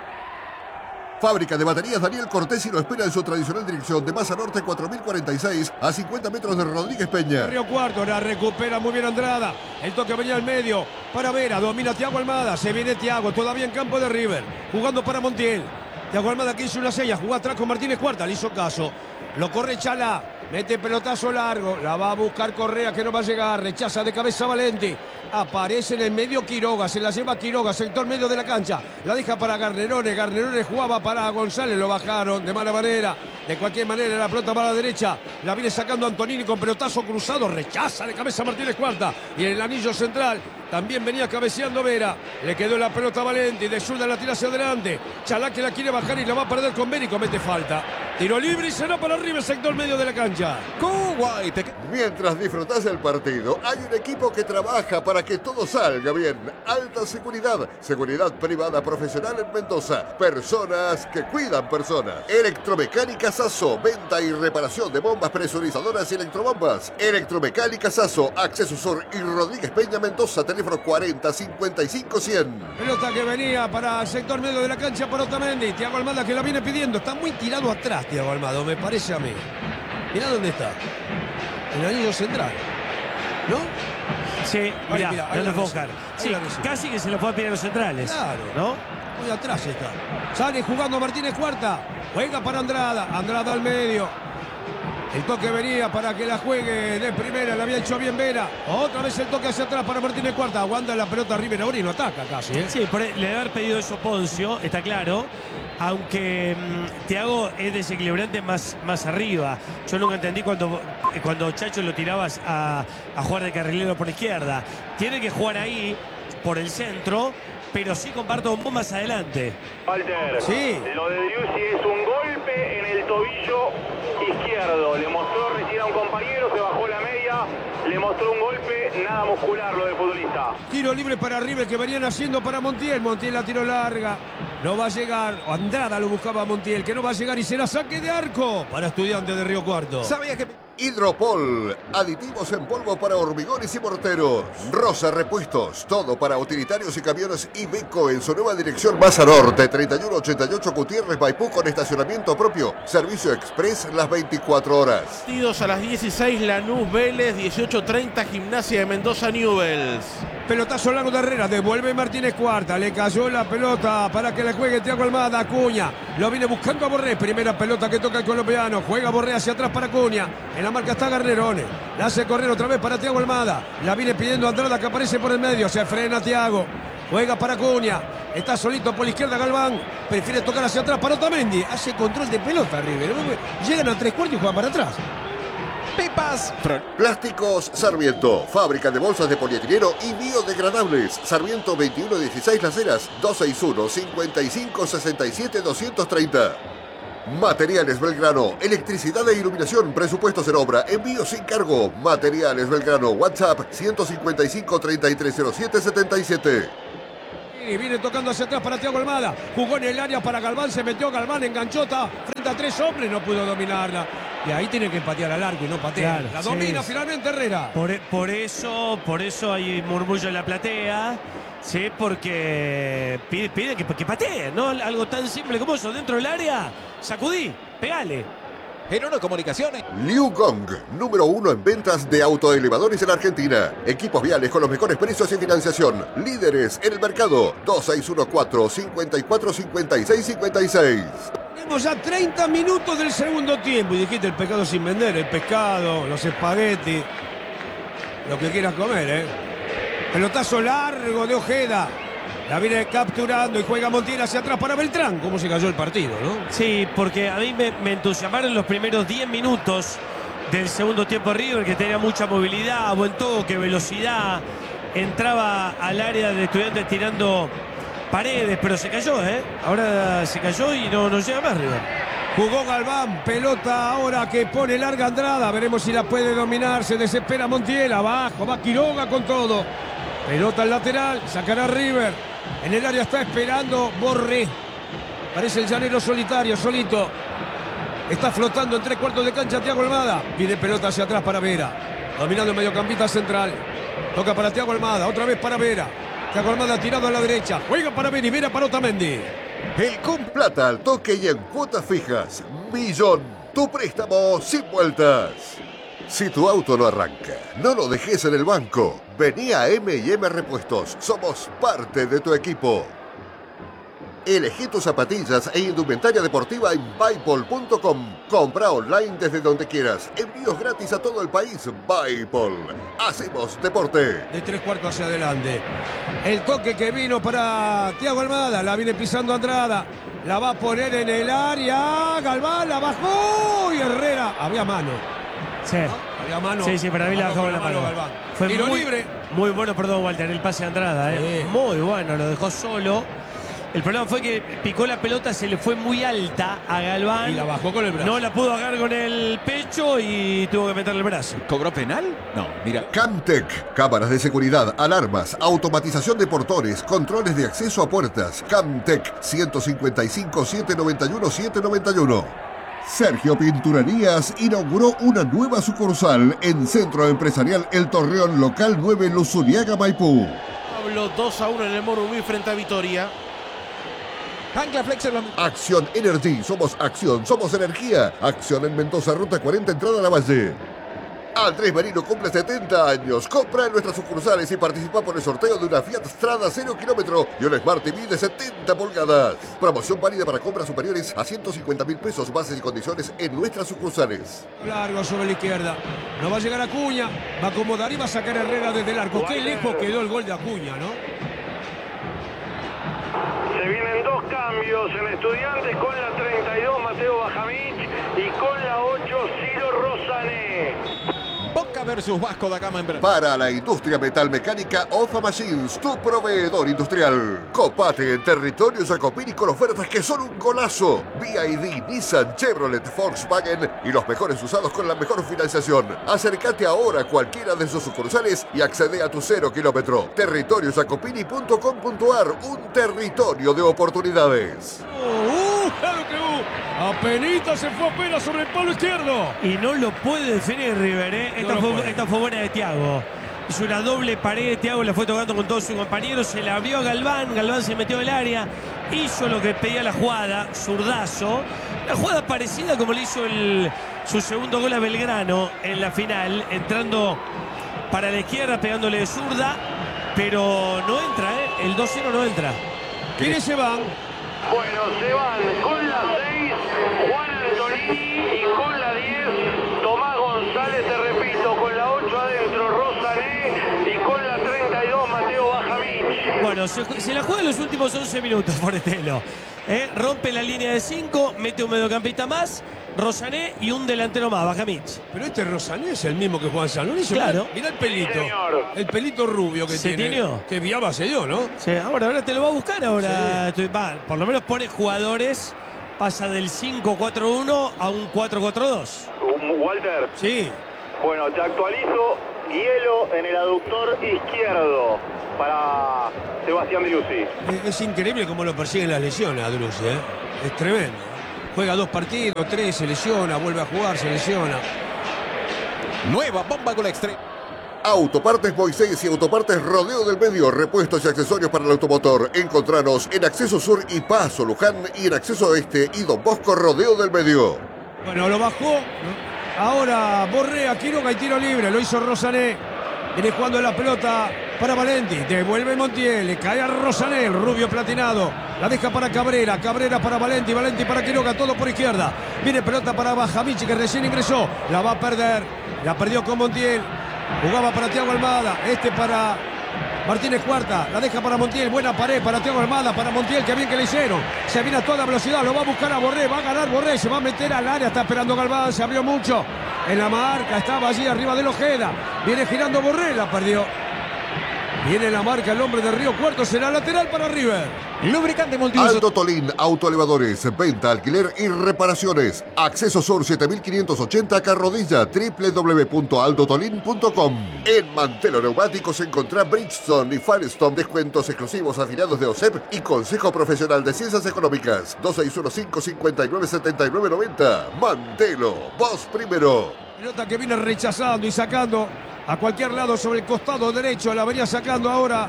Fábrica de baterías Daniel Cortés y lo espera en su tradicional dirección de Masa Norte cuatro mil cuarenta y seis a cincuenta metros de Rodríguez Peña. Río Cuarto, la recupera muy bien Andrada. El toque venía al medio para Vera, domina Thiago Almada. Se viene Thiago, todavía en campo de River, jugando para Montiel. Thiago Almada que hizo una sella, jugó atrás con Martínez Cuarta, le hizo caso. Lo corre Chalá, mete pelotazo largo, la va a buscar Correa que no va a llegar, rechaza de cabeza Valenti. Aparece en el medio Quiroga, se la lleva Quiroga, sector medio de la cancha. La deja para Garnerones, Garnerones jugaba para González, lo bajaron de mala manera. De cualquier manera la pelota para la derecha, la viene sacando Antonini con pelotazo cruzado, rechaza de cabeza Martínez Cuarta. Y en el anillo central también venía cabeceando Vera. Le quedó la pelota a Valenti, de zurda la tira hacia adelante. Chalá que la quiere bajar y la va a perder con Vera y comete falta. Tiro libre y será para arriba el sector medio de la cancha. Kuwait. Te- Mientras disfrutás del partido, hay un equipo que trabaja para que todo salga bien. Alta seguridad, seguridad privada profesional en Mendoza. Personas que cuidan personas. Electromecánica Sasso, venta y reparación de bombas presurizadoras y electrobombas. Electromecánica Sasso, Acceso Sur y Rodríguez Peña Mendoza, teléfono cuarenta, cincuenta y cinco, cien. Pelota que venía para el sector medio de la cancha para Otamendi. Thiago Almada que la viene pidiendo. Está muy tirado atrás Thiago Almada, me parece a mí. Mirá dónde está. En el anillo central. ¿No? Sí, mirá, mira, ahí no la lo puedo recibe, buscar. ahí Sí, la recibe. casi que se lo puede pedir a los centrales. Claro. ¿No? Muy atrás está. Sale jugando Martínez Cuarta. Juega para Andrada. Andrada al medio. El toque venía para que la juegue de primera. La había hecho bien Vera. Otra vez el toque hacia atrás para Martínez Cuarta. Aguanta la pelota River ahora y no ataca casi. ¿eh? Sí, por, le debe haber pedido eso Poncio, está claro. Aunque mmm, Thiago es desequilibrante más, más arriba. Yo nunca entendí cuando, cuando Chacho lo tirabas a, a jugar de carrilero por la izquierda. Tiene que jugar ahí por el centro, pero sí comparto un poco más adelante. Walter, Sí. lo de Driussi es un golpe en el tobillo izquierdo. Le mostró recién a un compañero, se bajó la media, le mostró un golpe, nada muscular lo del futbolista. Tiro libre para River que venían haciendo para Montiel. Montiel la tiró larga. No va a llegar. Andrada lo buscaba a Montiel, que no va a llegar y será saque de arco para Estudiantes de Río Cuarto. ¿Sabía que Hidropol, aditivos en polvo para hormigones y morteros. Rosa Repuestos, todo para utilitarios y camiones Iveco en su nueva dirección Masa Norte, treinta y uno ochenta y ocho Gutiérrez Maipú con estacionamiento propio. Servicio express las veinticuatro horas. Partidos a las dieciséis, Lanús Vélez, dieciocho treinta, Gimnasia de Mendoza Newells. Pelotazo largo de Herrera, devuelve Martínez Cuarta, le cayó la pelota para que le juegue Thiago Almada, Acuña, lo viene buscando a Borré, primera pelota que toca el colombiano, juega Borré hacia atrás para Acuña, en la marca está Garnerones, la hace correr otra vez para Thiago Almada, la viene pidiendo Andrada que aparece por el medio, se frena Thiago, Juega para Acuña. Está solito por la izquierda Galván. Prefiere tocar hacia atrás para Otamendi. Hace control de pelota River. Llegan a tres cuartos y juegan para atrás. Pipas. Plásticos Sarmiento, fábrica de bolsas de polietileno y biodegradables. Sarmiento veintiuno dieciséis Las Heras, dos seis uno, cinco cinco, seis siete, dos tres cero. Materiales Belgrano, electricidad e iluminación, presupuestos en obra, envío sin cargo. Materiales Belgrano, WhatsApp ciento cincuenta y cinco, treinta y tres cero siete, setenta y siete. Y viene tocando hacia atrás para Thiago Almada. Jugó en el área para Galván, se metió Galván, enganchota frente a tres hombres, no pudo dominarla. Y ahí tiene que patear al arco y no patea. Claro, la domina sí. finalmente Herrera. Por, por eso, por eso hay murmullo en la platea. Sí, porque pide, pide que, que pateen, ¿no? Algo tan simple como eso, dentro del área, sacudí, pegale. En una comunicaciones. Liu Gong, número uno en ventas de autoelevadores en Argentina. Equipos viales con los mejores precios y financiación. Líderes en el mercado. dos seis uno cuatro, cinco cuatro, cinco seis cinco seis. Tenemos ya treinta minutos del segundo tiempo. Y dijiste el pescado sin vender, el pescado, los espaguetis, lo que quieras comer, ¿eh? Pelotazo largo de Ojeda. La viene capturando y juega Montiel hacia atrás para Beltrán. ¿Cómo se cayó el partido, no? Sí, porque a mí me, me entusiasmaron los primeros diez minutos del segundo tiempo River, que tenía mucha movilidad, buen toque, velocidad. Entraba al área de Estudiantes tirando paredes, pero se cayó, ¿eh? Ahora se cayó y no, no llega más River. Jugó Galván, pelota ahora que pone larga Andrada. Veremos si la puede dominar. Se desespera Montiel, abajo, va Quiroga con todo. Pelota al lateral, sacará River. En el área está esperando Borré. Parece el llanero solitario, solito. Está flotando en tres cuartos de cancha Thiago Almada. Pide pelota hacia atrás para Vera. Dominando el mediocampista central. Toca para Thiago Almada, otra vez para Vera. Thiago Almada tirado a la derecha. Juega para Vera y Vera para Otamendi. El con plata al toque y en cuotas fijas. Millón, tu préstamo sin vueltas. Si tu auto no arranca, no lo dejes en el banco. Vení a eme y eme Repuestos. Somos parte de tu equipo. Elegí tus zapatillas e indumentaria deportiva en Bipol punto com. Compra online desde donde quieras. Envíos gratis a todo el país. Bipol. Hacemos deporte. De tres cuartos hacia adelante. El toque que vino para Thiago Almada. La viene pisando Andrada. La va a poner en el área. Galván la bajó. Y Herrera. Había mano. Sí. Había mano. Sí, sí, para mí la bajó con la mano. Galván. Fue Tiro muy, libre. muy bueno, perdón, Walter, el pase de Andrada. ¿eh? Sí. Muy bueno, lo dejó solo. El problema fue que picó la pelota, se le fue muy alta a Galván. Y la bajó con el brazo. No la pudo agarrar con el pecho y tuvo que meterle el brazo. ¿Cobró penal? No, mira. Camtec, cámaras de seguridad, alarmas, automatización de portones, controles de acceso a puertas. Camtec, ciento cincuenta y cinco, setecientos noventa y uno, setecientos noventa y uno. Sergio Pinturerías inauguró una nueva sucursal en Centro Empresarial El Torreón, local nueve, Luzuriaga, Maipú. Pablo dos a uno en el Morumbi frente a Vitoria. Ancla Flexible. Acción Energy, somos acción, somos energía. Acción en Mendoza, ruta cuarenta, entrada a la Valle. Andrés Merino cumple setenta años. Compra en nuestras sucursales y participa por el sorteo de una Fiat Strada cero kilómetro y un Smart T V de setenta pulgadas. Promoción válida para compras superiores a ciento cincuenta mil pesos. Bases y condiciones en nuestras sucursales. Largo sobre la izquierda. No va a llegar Acuña. Va a acomodar y va a sacar Herrera desde el arco. Qué lejos quedó el gol de Acuña, ¿no? Se vienen dos cambios en Estudiantes con la treinta y dos Mateo Bajamich y con la ocho Ciro Rosané. Boca versus Vasco da Gama en Brasil. Para la industria metalmecánica, Ofa Machines, tu proveedor industrial. Copate en territorio Jacopini con ofertas que son un golazo. B I D, Nissan, Chevrolet, Volkswagen y los mejores usados con la mejor financiación. Acércate ahora a cualquiera de sus sucursales y accede a tu cero kilómetro. territorio jacopini punto com punto ar, un territorio de oportunidades. ¡Uh! ¡Claro que uh! Apenita se fue apenas sobre el palo izquierdo. Y no lo puede definir River, ¿eh? Esta, No fue, puede. esta fue buena de Thiago. Hizo una doble pared, Thiago la fue tocando con todos sus compañeros, se la abrió a Galván, Galván se metió al área, hizo lo que pedía la jugada, zurdazo. Una jugada parecida como le hizo el, su segundo gol a Belgrano en la final, entrando para la izquierda, pegándole de zurda, pero no entra, ¿eh? El dos cero no entra. ¿Quiénes se van? Bueno, se van con la seis Juan Antonini y con la diez Tomás González, te repito, con la ocho adentro Rosané y con la treinta y dos Mateo Bajamich. Bueno, Forestelo. Se, se la juega en los últimos once minutos, Forestelo. Eh, rompe la línea de cinco, mete un mediocampista más, Rosané y un delantero más, Bajamich. Pero este Rosané es el mismo que Juan San Lorenzo. Claro. Mirá el pelito. Señor. El pelito rubio que ¿Se tiene. tiñó? Que viaba se dio, ¿no? Sí, ahora, ahora te lo va a buscar ahora. Estoy- va, por lo menos pone jugadores, pasa del cinco cuatro uno a un cuatro cuatro dos. Um, Walter, Sí. bueno, te actualizo. Hielo en el aductor izquierdo para Sebastián Driussi. Es, es increíble cómo lo persiguen las lesiones a Driussi, ¿eh? Es tremendo. Juega dos partidos, tres, se lesiona, vuelve a jugar, se lesiona. Nueva bomba con la extrema. Autopartes Moisés y Autopartes Rodeo del Medio, repuestos y accesorios para el automotor. Encontranos en Acceso Sur y Paso Luján y en Acceso Oeste y Don Bosco Rodeo del Medio. Bueno, lo bajó. Ahora Borré a Quiroga y tiro libre. Lo hizo Rosané. Viene jugando la pelota para Valenti. Devuelve Montiel. Le cae a Rosané, el rubio platinado. La deja para Cabrera. Cabrera para Valenti. Valenti para Quiroga. Todo por izquierda. Viene pelota para Bajamichi, que recién ingresó. La va a perder. La perdió con Montiel. Jugaba para Thiago Almada. Este para Martínez Cuarta. La deja para Montiel. Buena pared para Thiago Almada. Para Montiel. Que bien que le hicieron. Se viene a toda velocidad. Lo va a buscar a Borré. Va a ganar Borré. Se va a meter al área. Está esperando Galván. Se abrió mucho. En la marca. Estaba allí arriba de Ojeda. Viene girando Borré. La perdió. Viene la marca el hombre de Río Cuarto. Será lateral para River. Lubricante multiuso. Aldo Tolín, autoelevadores, venta, alquiler y reparaciones. Acceso Sur siete mil quinientos ochenta Carrodilla, doble u doble u doble u punto aldo tolín punto com. En Mantelo Neumáticos encontrá Bridgestone y Firestone, descuentos exclusivos afiliados de O S E P y Consejo Profesional de Ciencias Económicas. dos seis uno cinco, cinco nueve siete nueve nueve cero. Mantelo, vos primero. Pelota que viene rechazando y sacando a cualquier lado sobre el costado derecho. La venía sacando ahora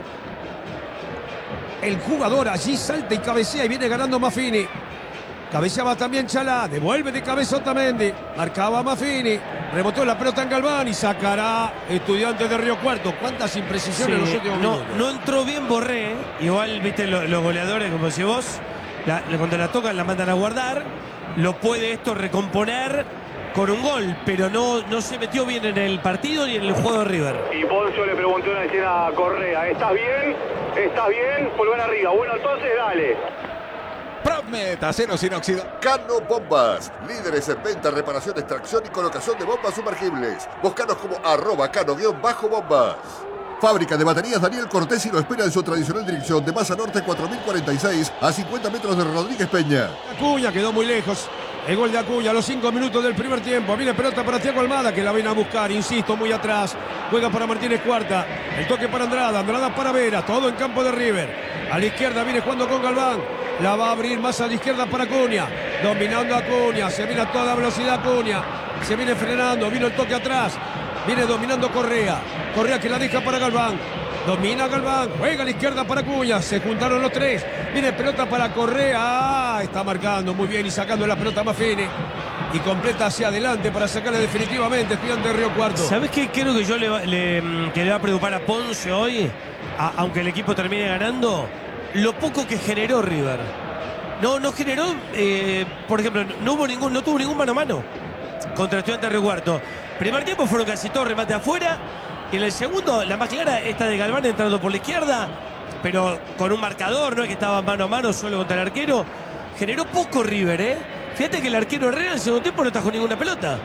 el jugador. Allí salta y cabecea y viene ganando Maffini. Cabeceaba también Chalá. Devuelve de cabeza Otamendi. Marcaba Maffini. Rebotó la pelota en Galván y sacará Estudiantes de Río Cuarto. ¿Cuántas imprecisiones en los Sí, últimos no, minutos? no entró bien Borré. ¿eh? Igual, viste, lo- los goleadores, como si vos, la- cuando la tocan la mandan a guardar. Lo puede esto recomponer con un gol, pero no, no se metió bien en el partido ni en el juego de River. Y Poncio le preguntó una escena a Correa, ¿estás bien? ¿Estás bien? Pulgar arriba. Bueno, entonces dale. Promet, acero sin óxido. Cano Bombas, líderes en venta, reparación, extracción y colocación de bombas sumergibles. Búscanos como arroba cano-bombas. Fábrica de baterías Daniel Cortés y lo espera en su tradicional dirección de Masa Norte cuatro mil cuarenta y seis a cincuenta metros de Rodríguez Peña. Acuña quedó muy lejos. El gol de Acuña a los cinco minutos del primer tiempo. Viene pelota para Thiago Almada, que la viene a buscar, insisto, muy atrás. Juega para Martínez Cuarta. El toque para Andrada. Andrada para Vera. Todo en campo de River. A la izquierda viene jugando con Galván. La va a abrir más a la izquierda para Acuña. Dominando Acuña. Se viene a toda velocidad Acuña. Se viene frenando. Vino el toque atrás. Viene dominando Correa. Correa que la deja para Galván. Domina Galván. Juega a la izquierda para Acuña. Se juntaron los tres. Viene pelota para Correa. Ah, está marcando muy bien y sacando la pelota más fine. Y completa hacia adelante para sacarle definitivamente Estudiante de Río Cuarto. ¿Sabes qué creo que yo le, va- le- que le va a preocupar a Ponce hoy? A- aunque el equipo termine ganando, lo poco que generó River. No, no generó, eh, por ejemplo, no hubo ningún, no tuvo ningún mano a mano contra Estudiantes de Río Cuarto. Primer tiempo fueron casi todos remate afuera. Y en el segundo, la más clara, esta de Galván entrando por la izquierda, pero con un marcador, no es que estaba mano a mano solo contra el arquero. Generó poco River, ¿eh? Fíjate que el arquero Herrera en el segundo tiempo no trajo ninguna pelota.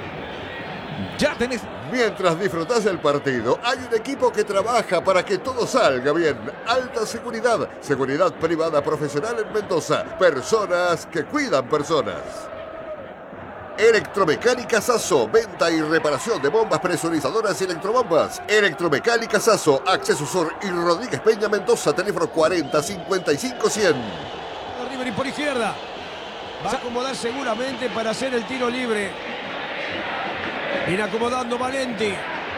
Ya tenés. Mientras disfrutás del partido, hay un equipo que trabaja para que todo salga bien. Alta seguridad, seguridad privada profesional en Mendoza. Personas que cuidan personas. Electromecánica Sasso, venta y reparación de bombas presurizadoras y electrobombas. Electromecánica Sasso, Acceso Sur y Rodríguez Peña, Mendoza, teléfono cuarenta cincuenta y cinco cien. River y por izquierda. Va a acomodar seguramente para hacer el tiro libre. Viene acomodando Valenti.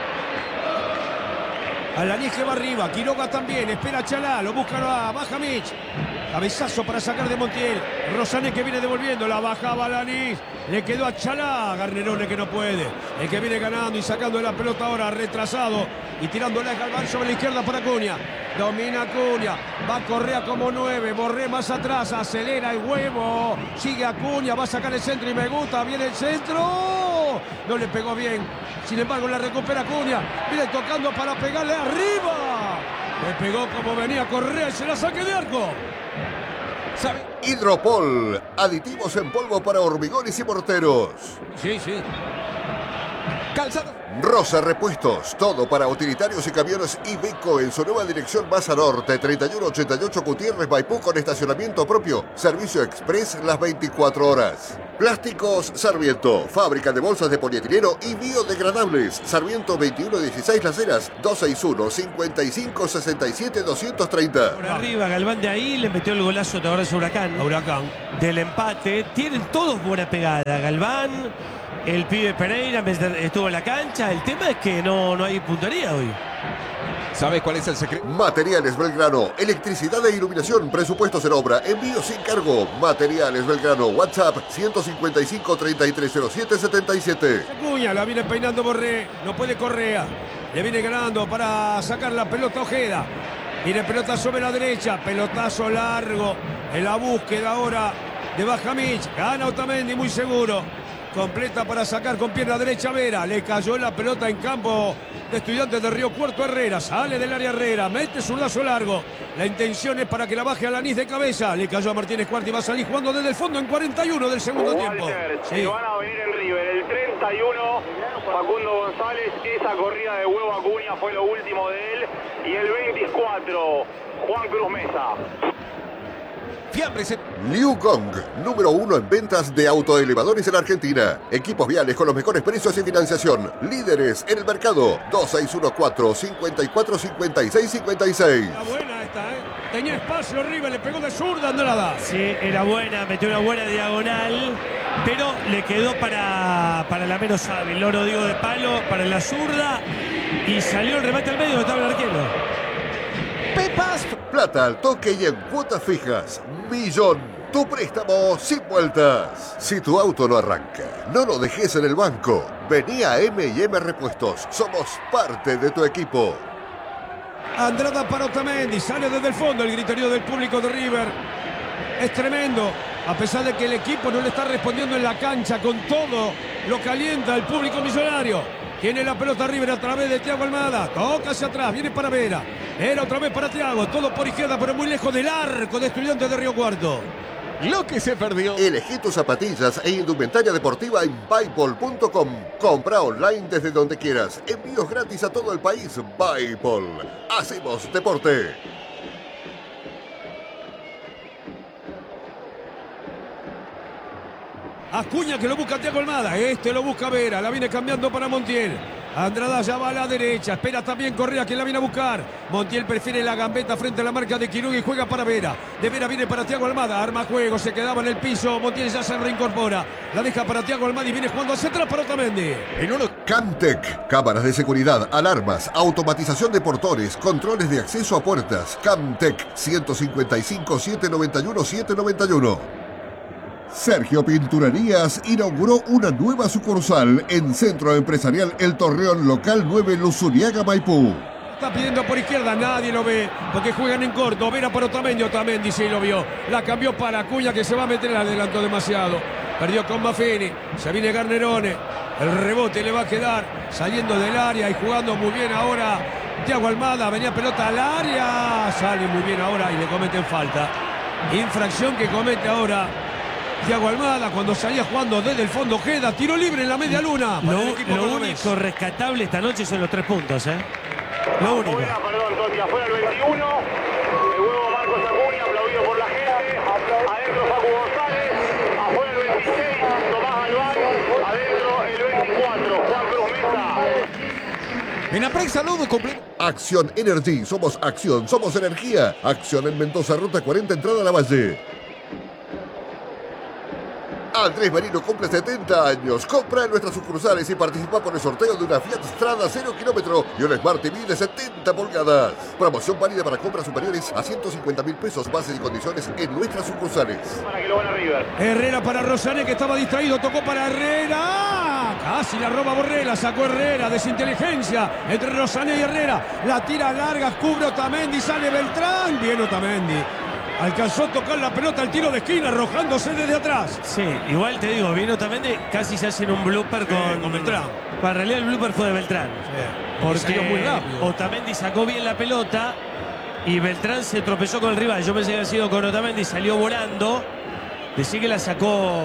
Alanis que va arriba. Quiroga también. Espera a Chalá. Lo busca a Bajamich. Cabezazo para sacar de Montiel. Rosané que viene devolviendo. La bajaba Alanis. Le quedó a Chalá. Garnerone que no puede. El que viene ganando y sacando la pelota ahora. Retrasado. Y tirándole a Galván sobre la izquierda para Acuña. Domina Acuña. Va Correa como nueve. Borré más atrás. Acelera el huevo. Sigue Acuña. Va a sacar el centro y me gusta. Viene el centro. No le pegó bien. Sin embargo, la recupera Acuña. Viene tocando para pegarle arriba. Le pegó como venía Correa y se la saque de arco. ¿Sabe? Hidropol, aditivos en polvo para hormigones y morteros. Sí, sí. Calzado. Rosa Repuestos, todo para utilitarios y camiones Iveco en su nueva dirección Maza Norte, treinta y uno ochenta y ocho Gutiérrez, Maipú, con estacionamiento propio. Servicio express las veinticuatro horas. Plásticos Sarmiento, fábrica de bolsas de polietileno y biodegradables. Sarmiento veintiuno dieciséis Las Heras, dos seis uno, cincuenta y cinco sesenta y siete, doscientos treinta. Por arriba, Galván de ahí le metió el golazo de ahora ese Huracán. Huracán. Del empate. Tienen todos buena pegada. Galván, el pibe Pereira estuvo en la cancha. El tema es que no, no hay puntería hoy. ¿Sabe cuál es el secreto? Materiales Belgrano, electricidad e iluminación, presupuestos en obra, envío sin cargo. Materiales Belgrano, WhatsApp ciento cincuenta y cinco, treinta y tres cero siete, setenta y siete. Acuña, la viene peinando Borré, no puede Correa. Le viene ganando para sacar la pelota Ojeda. Viene pelota sobre la derecha, pelotazo largo. En la búsqueda ahora de Bajamich. Gana Otamendi muy seguro. Completa para sacar con pierna derecha Vera. Le cayó la pelota en campo de Estudiantes de Río Cuarto Herrera. Sale del área Herrera. Mete su lazo largo. La intención es para que la baje a Lanís de cabeza. Le cayó a Martínez Cuarta y va a salir jugando desde el fondo en cuarenta y uno del segundo Walter, tiempo. se Sí. van a venir en River. El treinta y uno, Facundo González. Esa corrida de huevo Acuña fue lo último de él. Y el veinticuatro, Juan Cruz Mesa. Fiambres en... Liu Gong, número uno en ventas de autoelevadores en Argentina. Equipos viales con los mejores precios y financiación. Líderes en el mercado. dos seis uno cuatro, cinco cuatro, cinco seis cinco seis. Está buena esta, ¿eh? Tenía espacio River, le pegó de zurda, Andrada. Sí, era buena, metió una buena diagonal, pero le quedó para, para la menos hábil. Loro digo de palo, para la zurda, y salió el remate al medio, estaba el arquero. Pepas. Plata al toque y en cuotas fijas. Millón. Tu préstamo sin vueltas. Si tu auto no arranca, no lo dejes en el banco. Vení a M y M Repuestos. Somos parte de tu equipo. Andrada para Otamendi, sale desde el fondo el griterío del público de River. Es tremendo, a pesar de que el equipo no le está respondiendo en la cancha con todo, lo calienta el público millonario. Tiene la pelota River a través de Thiago Almada, toca hacia atrás, viene para Vera. Era otra vez para Thiago, todo por izquierda, pero muy lejos del arco de Estudiantes de Río Cuarto. Lo que se perdió. Elegí tus zapatillas e indumentaria deportiva en Buypol punto com. Compra online desde donde quieras. Envíos gratis a todo el país. Buypol. Hacemos deporte. Acuña que lo busca Thiago Almada, este lo busca Vera, la viene cambiando para Montiel. Andrada ya va a la derecha, espera también Correa que la viene a buscar. Montiel prefiere la gambeta frente a la marca de Quiroga y juega para Vera. De Vera viene para Thiago Almada, arma juego, se quedaba en el piso. Montiel ya se reincorpora, la deja para Thiago Almada y viene jugando hacia atrás para Otamendi. En uno. Camtec, cámaras de seguridad, alarmas, automatización de portones, controles de acceso a puertas. Camtec, ciento cincuenta y cinco, setecientos noventa y uno, setecientos noventa y uno. Sergio Pinturerías inauguró una nueva sucursal en Centro Empresarial El Torreón, local nueve, Luzuriaga, Maipú. Está pidiendo por izquierda, nadie lo ve, porque juegan en corto. Vera para Otamendi, Otamendi sí lo vio. La cambió para Acuña, que se va a meter, la adelantó demasiado. Perdió con Maffini, se viene Garnerone. El rebote le va a quedar saliendo del área y jugando muy bien ahora Thiago Almada. Venía pelota al área, sale muy bien ahora y le cometen falta. Infracción que comete ahora Thiago Almada cuando salía jugando desde el fondo. Ojeda, tiro libre en la media luna. Para Lo, el equipo lo cordobés. único rescatable esta noche son los tres puntos, ¿eh? Lo único. Afuera, perdón, Toti, afuera el veintiuno. El huevo Marcos Acuña, aplaudido por la gente. Adentro Facu González. Afuera el veintiséis, Tomás Galván. Adentro el veinticuatro, Juan Cruz Mesa. En Aprex Salud cumple. Acción Energy, somos acción, somos energía. Acción en Mendoza, ruta cuarenta, entrada a la Valle. Andrés Merino cumple setenta años. Compra en nuestras sucursales y participa por el sorteo de una Fiat Strada cero kilómetro y un Smart T V de setenta pulgadas. Promoción válida para compras superiores a ciento cincuenta mil pesos. Bases y condiciones en nuestras sucursales. Para que lo van a River. Herrera para Rosané, que estaba distraído, tocó para Herrera. Casi la roba Borré, sacó Herrera, desinteligencia entre Rosané y Herrera. La tira larga, cubre Otamendi, sale Beltrán. Bien Otamendi. Alcanzó a tocar la pelota al tiro de esquina, arrojándose desde atrás. Sí, igual te digo, vino Otamendi, casi se hacen un blooper con, con Beltrán. Para en realidad el blooper fue de Beltrán. Sí. Porque Salió muy rápido. Otamendi sacó bien la pelota y Beltrán se tropezó con el rival. Yo pensé que había sido con Otamendi, salió volando. Decí que la sacó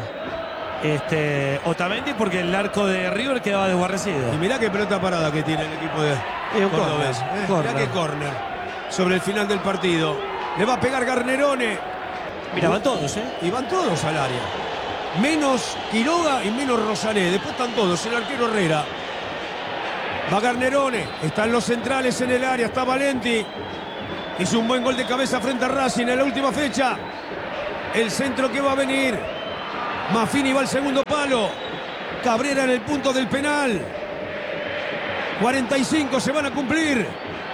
este, Otamendi porque el arco de River quedaba desguarnecido. Y mirá qué pelota parada que tiene el equipo de Y un Cordobés. córner, Eh, córner. mirá qué córner sobre el final del partido. Le va a pegar Garnerone. Mira, van todos, ¿eh? Y van todos al área. Menos Quiroga y menos Rosané. Después están todos. El arquero Herrera. Va Garnerone. Están los centrales en el área. Está Valenti. Hizo un buen gol de cabeza frente a Racing en la última fecha. El centro que va a venir. Maffini va al segundo palo. Cabrera en el punto del penal. cuarenta y cinco se van a cumplir.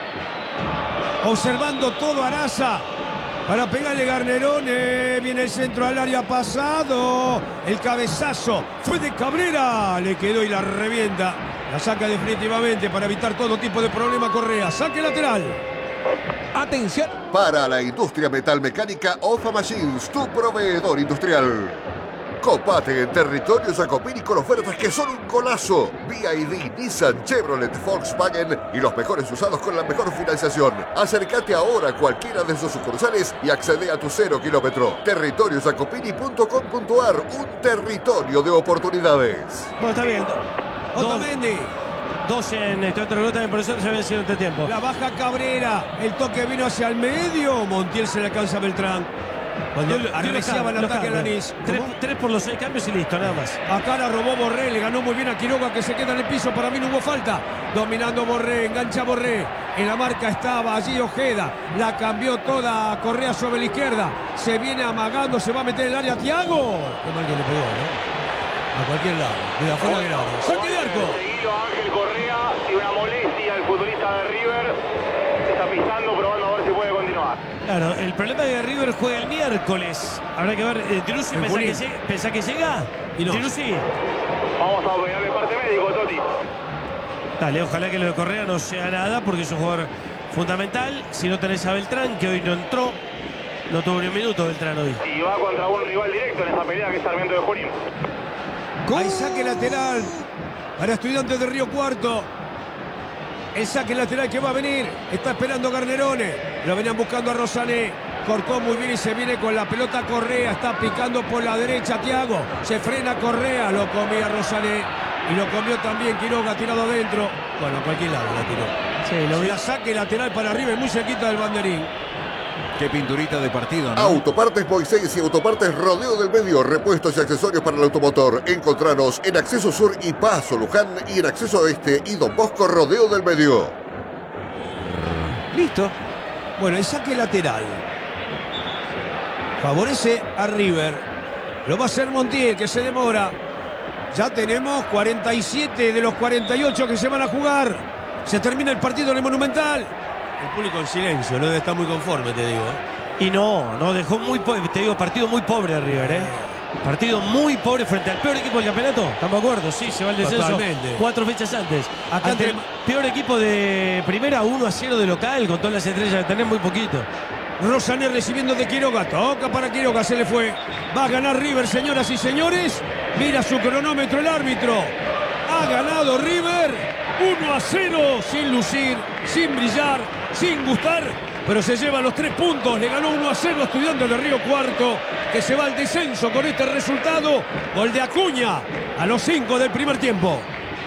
Observando todo Araza. Para pegarle Garnerone. Viene el centro al área pasado. El cabezazo fue de Cabrera. Le quedó y la revienta. La saca definitivamente para evitar todo tipo de problema Correa. Saque lateral. Atención. Para la industria metalmecánica, Ofa Machines, tu proveedor industrial. Copate en territorio Jacopini con ofertas que son un golazo. B I D, Nissan, Chevrolet, Volkswagen y los mejores usados con la mejor financiación. Acércate ahora a cualquiera de sus sucursales y accede a tu cero kilómetro. territorio jacopini punto com punto ar, un territorio de oportunidades. Bueno, está bien. Dos, Otamendi. dos en este otro gol también, por eso se había sido este tiempo. La baja Cabrera. El toque vino hacia el medio. Montiel se le alcanza a Beltrán. Cuando Dio- dio los arreciaba el cambios, ataque a los Lanís. cambios. Tres, ¿Cómo? tres por los seis cambios y listo, nada más. Acá la robó Borré, le ganó muy bien a Quiroga que se queda en el piso, para mí no hubo falta. Dominando Borré, engancha Borré. En la marca estaba allí Ojeda, la cambió toda Correa sobre la izquierda. Se viene amagando, se va a meter en el área Thiago. Qué mal que le pegó, ¿no? A cualquier lado, de afuera del área. Saque de arco. Seguido Ángel Correa y una molestia al futbolista de River. Se está pisando, probando a ver si puede continuar. Claro, el problema es que River juega el miércoles. Habrá que ver, eh, Driussi, En ¿pensá que, Junín. llega, pensá que llega? Y no. Driussi. Vamos a pegarle parte médico, Toti. Dale, ojalá que lo de Correa no sea nada porque es un jugador fundamental. Si no tenés a Beltrán, que hoy no entró, no tuvo ni un minuto Beltrán hoy. Y va contra un rival directo en esa pelea que es Sarmiento de Junín. Hay saque lateral para Estudiantes de Río Cuarto. El saque lateral que va a venir. Está esperando Garnerone. Lo venían buscando a Rosané. Cortó muy bien y se viene con la pelota Correa. Está picando por la derecha Thiago. Se frena Correa. Lo comía Rosané. Y lo comió también Quiroga tirado adentro. Bueno, a cualquier lado la tiró. Sí, lo vi. La saque lateral para arriba y muy cerquita del banderín. Qué pinturita de partido, ¿no? Autopartes Moisés y Autopartes Rodeo del Medio, repuestos y accesorios para el automotor. Encontranos en Acceso Sur y Paso Luján y en Acceso Oeste y Don Bosco Rodeo del Medio. Listo. Bueno, el saque lateral favorece a River. Lo va a hacer Montiel, que se demora. Ya tenemos cuarenta y siete de los cuarenta y ocho que se van a jugar. Se termina el partido en el Monumental. El público en silencio, no debe estar muy conforme, te digo. Y no, no, dejó muy pobre, te digo, partido muy pobre de River, ¿eh? Partido muy pobre frente al peor equipo del campeonato. ¿Estamos de acuerdo? Sí, se va al descenso Totalmente. cuatro fechas antes. Acá Ante el entre- peor equipo de primera, uno a cero de local, con todas las estrellas que tenés, muy poquito. Rosané recibiendo de Quiroga. Toca para Quiroga, se le fue. Va a ganar River, señoras y señores. Mira su cronómetro el árbitro. Ha ganado River uno a cero, sin lucir, sin brillar, sin gustar. Pero se lleva los tres puntos. Le ganó uno a cero a Estudiantes de Río Cuarto, que se va al descenso con este resultado. Gol de Acuña a los cinco del primer tiempo.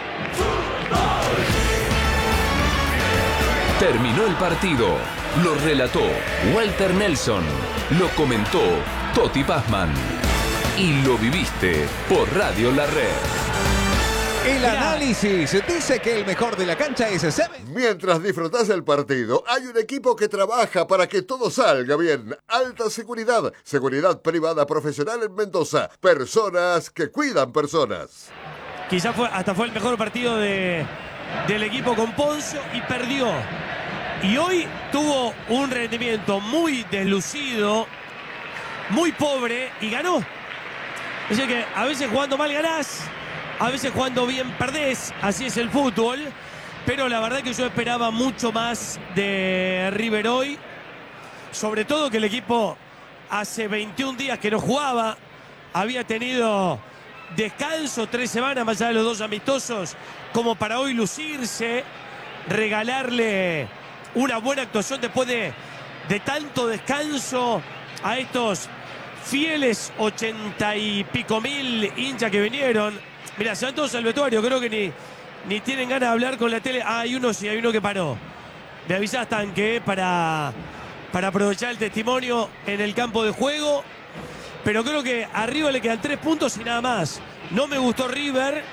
Terminó el partido. Lo relató Walter Nelson. Lo comentó Toti Pazman. Y lo viviste por Radio La Red. El Mirá. análisis dice que el mejor de la cancha es Seven. Mientras disfrutás del partido, hay un equipo que trabaja para que todo salga bien. Alta seguridad, seguridad privada profesional en Mendoza. Personas que cuidan personas. Quizás fue, hasta fue el mejor partido de, del equipo con Poncio y perdió. Y hoy tuvo un rendimiento muy deslucido, muy pobre y ganó. Es decir que a veces jugando mal ganás, a veces jugando bien perdés, así es el fútbol. Pero la verdad que yo esperaba mucho más de River hoy. Sobre todo que el equipo hace veintiún días que no jugaba, había tenido descanso, tres semanas más allá de los dos amistosos, como para hoy lucirse, regalarle una buena actuación después de, de tanto descanso a estos fieles ochenta y pico mil hinchas que vinieron. Mira, se van todos al vestuario, creo que ni, ni tienen ganas de hablar con la tele. Ah, hay uno, sí, hay uno que paró. Me avisás, Tanque, para, para aprovechar el testimonio en el campo de juego. Pero creo que arriba le quedan tres puntos y nada más. No me gustó River.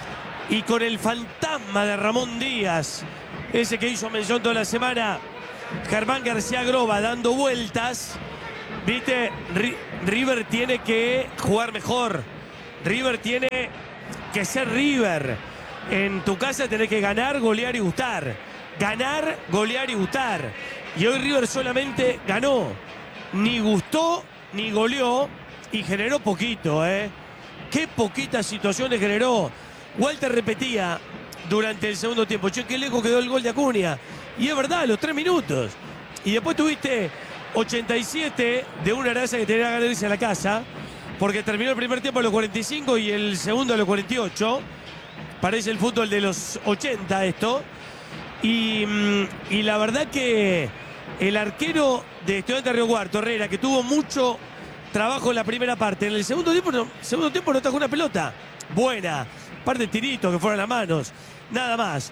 Y con el fantasma de Ramón Díaz, ese que hizo mención toda la semana, Germán García Groba dando vueltas. Viste, River tiene que jugar mejor. River tiene que ser River. En tu casa tenés que ganar, golear y gustar. Ganar, golear y gustar. Y hoy River solamente ganó. Ni gustó, ni goleó. Y generó poquito, ¿eh? Qué poquitas situaciones generó. Walter repetía durante el segundo tiempo: che, qué lejos quedó el gol de Acuña. Y es verdad, los tres minutos. Y después tuviste ochenta y siete de una Arasa que tenía ganas de irse a la casa, porque terminó el primer tiempo a los cuarenta y cinco y el segundo a los cuarenta y ocho. Parece el fútbol de los ochenta esto. Y, y la verdad que el arquero de Estudiantes Río Cuarto, Herrera, que tuvo mucho trabajo en la primera parte, en el segundo tiempo no, segundo tiempo no atajó una pelota buena, par de tiritos que fueron a las manos, nada más.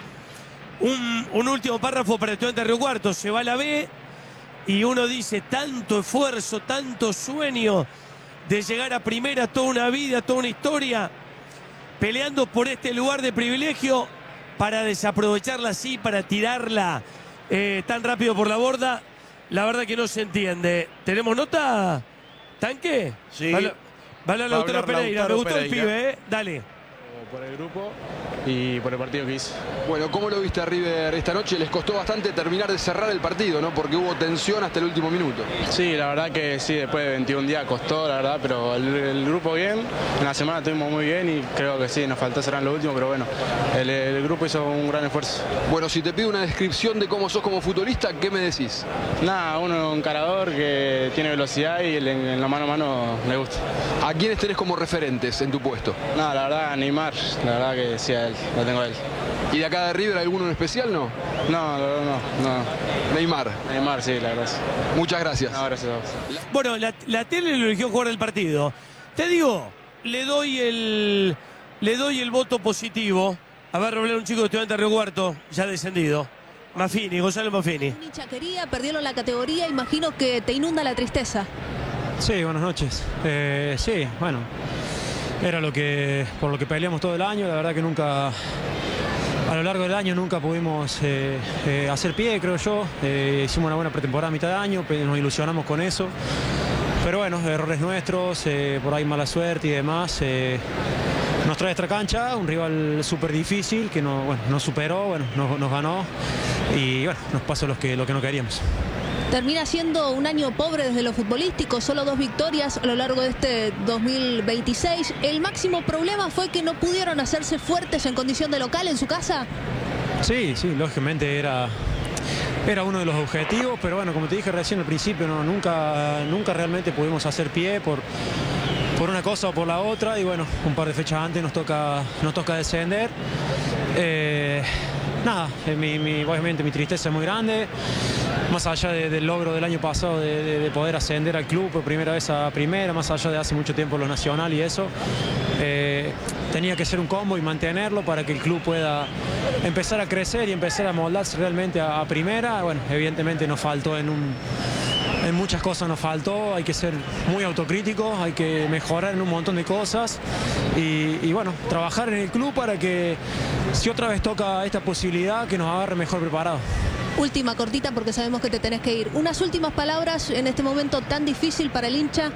Un, un último párrafo para Estudiantes Río Cuarto: se va a la B. Y uno dice, tanto esfuerzo, tanto sueño de llegar a primera, toda una vida, toda una historia, peleando por este lugar de privilegio, para desaprovecharla así, para tirarla eh, tan rápido por la borda. La verdad que no se entiende. ¿Tenemos nota, Tanque? Sí. Vale, vale Lautaro Pereira, me gustó Pereira. el pibe, ¿eh? Dale. Por el grupo y por el partido que hizo. Bueno, ¿cómo lo viste a River esta noche? Les costó bastante terminar de cerrar el partido, ¿no? Porque hubo tensión hasta el último minuto. Sí, la verdad que sí, después de veintiún días costó, la verdad, pero el, el grupo bien. En la semana estuvimos muy bien y creo que sí, nos faltó cerrar lo último, pero bueno, el, el grupo hizo un gran esfuerzo. Bueno, si te pido una descripción de cómo sos como futbolista, ¿qué me decís? Nada, uno un encarador que tiene velocidad y en, en la mano a mano me gusta. ¿A quiénes tenés como referentes en tu puesto? Nada, la verdad, Neymar, la verdad que sí, a él, lo tengo a él. ¿Y de acá de River alguno en especial, no? No, no, no, no. Neymar. Neymar, sí, la verdad. Muchas gracias. No, gracias a vos. Bueno, la, la tele lo eligió jugar el partido. Te digo, le doy el le doy el voto positivo. A ver, Robledo, un chico de Estudiantes Río Cuarto, ya descendido. Maffini, Gonzalo Maffini. Ni chaquería, perdieron la categoría, imagino que te inunda la tristeza. Sí, buenas noches. Eh, sí, bueno, era lo que por lo que peleamos todo el año. La verdad que nunca, a lo largo del año nunca pudimos eh, eh, hacer pie, creo yo. Eh, hicimos una buena pretemporada a mitad de año, nos ilusionamos con eso. Pero bueno, errores nuestros, eh, por ahí mala suerte y demás. Eh, nos trae esta cancha, un rival súper difícil que no, bueno, nos superó, bueno, nos, nos ganó y bueno, nos pasó lo que, lo que no queríamos. Termina siendo un año pobre desde lo futbolístico, solo dos victorias a lo largo de este dos mil veintiséis. ¿El máximo problema fue que no pudieron hacerse fuertes en condición de local en su casa? Sí, sí, lógicamente era, era uno de los objetivos, pero bueno, como te dije recién al principio, no, nunca, nunca realmente pudimos hacer pie por, por una cosa o por la otra y bueno, un par de fechas antes nos toca, nos toca descender. Eh, nada, mi, mi, obviamente mi tristeza es muy grande. Más allá de, del logro del año pasado de, de, de poder ascender al club por primera vez a primera, más allá de hace mucho tiempo lo nacional y eso, eh, tenía que ser un combo y mantenerlo para que el club pueda empezar a crecer y empezar a moldarse realmente a, a primera. Bueno, evidentemente nos faltó en un... En muchas cosas nos faltó, hay que ser muy autocríticos, hay que mejorar en un montón de cosas y, y bueno, trabajar en el club para que si otra vez toca esta posibilidad que nos agarre mejor preparados. Última cortita porque sabemos que te tenés que ir. Unas últimas palabras en este momento tan difícil para el hincha.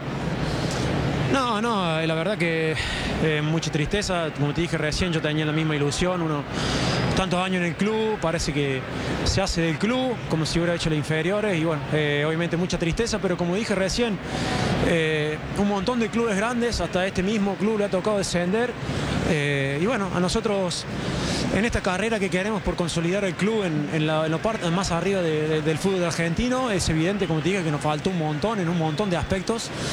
No, no, la verdad que eh, mucha tristeza, como te dije recién, yo tenía la misma ilusión, uno tantos años en el club, parece que se hace del club como si hubiera hecho las inferiores y bueno, eh, obviamente mucha tristeza, pero como dije recién, eh, un montón de clubes grandes, hasta este mismo club le ha tocado descender eh, y bueno, a nosotros en esta carrera que queremos por consolidar el club en, en, la, en la parte más arriba de, de, del fútbol argentino, es evidente, como te dije, que nos faltó un montón en un montón de aspectos.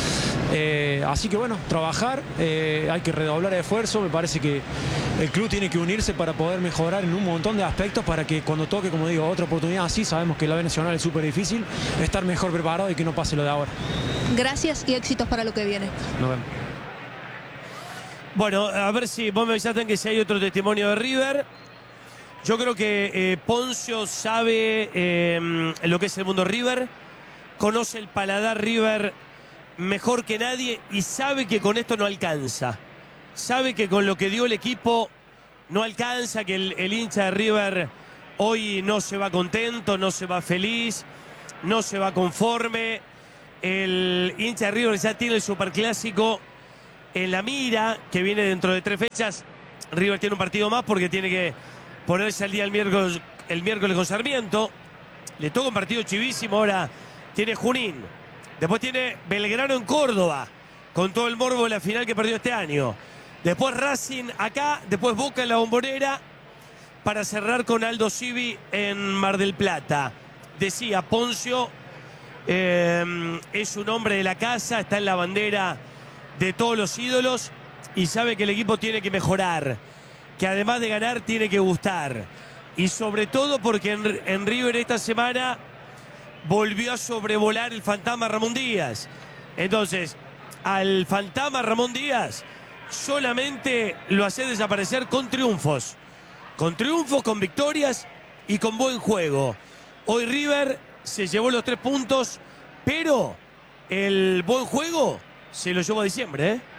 Eh, así que bueno, trabajar, eh, hay que redoblar el esfuerzo. Me parece que el club tiene que unirse para poder mejorar en un montón de aspectos para que cuando toque, como digo, otra oportunidad así, sabemos que la B Nacional es súper difícil, estar mejor preparado y que no pase lo de ahora. Gracias y éxitos para lo que viene. Nos vemos. Bueno, a ver si vos me avisaste que si hay otro testimonio de River. Yo creo que eh, Poncio sabe eh, lo que es el mundo River, conoce el paladar River mejor que nadie y sabe que con esto no alcanza. Sabe que con lo que dio el equipo no alcanza, que el, el hincha de River hoy no se va contento, no se va feliz, no se va conforme. El hincha de River ya tiene el superclásico en la mira, que viene dentro de tres fechas. River tiene un partido más porque tiene que ponerse al día el miércoles, el miércoles con Sarmiento. Le toca un partido chivísimo, ahora tiene Junín. Después tiene Belgrano en Córdoba, con todo el morbo de la final que perdió este año. Después Racing acá, después Boca en la Bombonera, para cerrar con Aldo Civi en Mar del Plata. Decía, Poncio eh, es un hombre de la casa, está en la bandera de todos los ídolos y sabe que el equipo tiene que mejorar, que además de ganar tiene que gustar. Y sobre todo porque en, en River esta semana volvió a sobrevolar el fantasma Ramón Díaz. Entonces, al fantasma Ramón Díaz solamente lo hace desaparecer con triunfos. Con triunfos, con victorias y con buen juego. Hoy River se llevó los tres puntos, pero el buen juego se lo llevó a diciembre, ¿eh?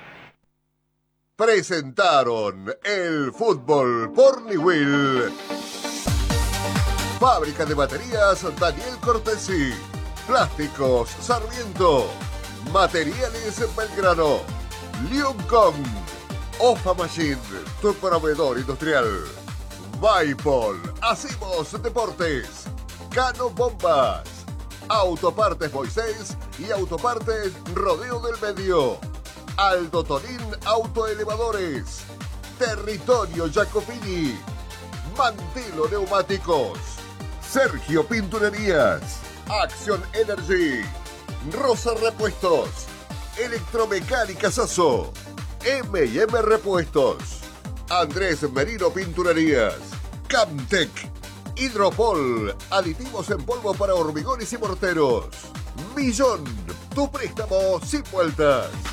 Presentaron el fútbol por Niwil. Fábrica de baterías Daniel Cortesi. Plásticos Sarmiento. Materiales Belgrano. Liuncom. Ofa Machine, tu proveedor industrial. Vaipol. Hacemos deportes. Cano Bombas. Autopartes Moisés y Autopartes Rodeo del Medio. Aldo Tonín Autoelevadores. Territorio Jacopini. Mantilo Neumáticos. Sergio Pinturerías. Action Energy. Rosa Repuestos. Electromecánica Sasso. eme y eme Repuestos. Andrés Merino Pinturerías. Camtec. Hidropol. Aditivos en polvo para hormigones y morteros. Millón. Tu préstamo sin vueltas.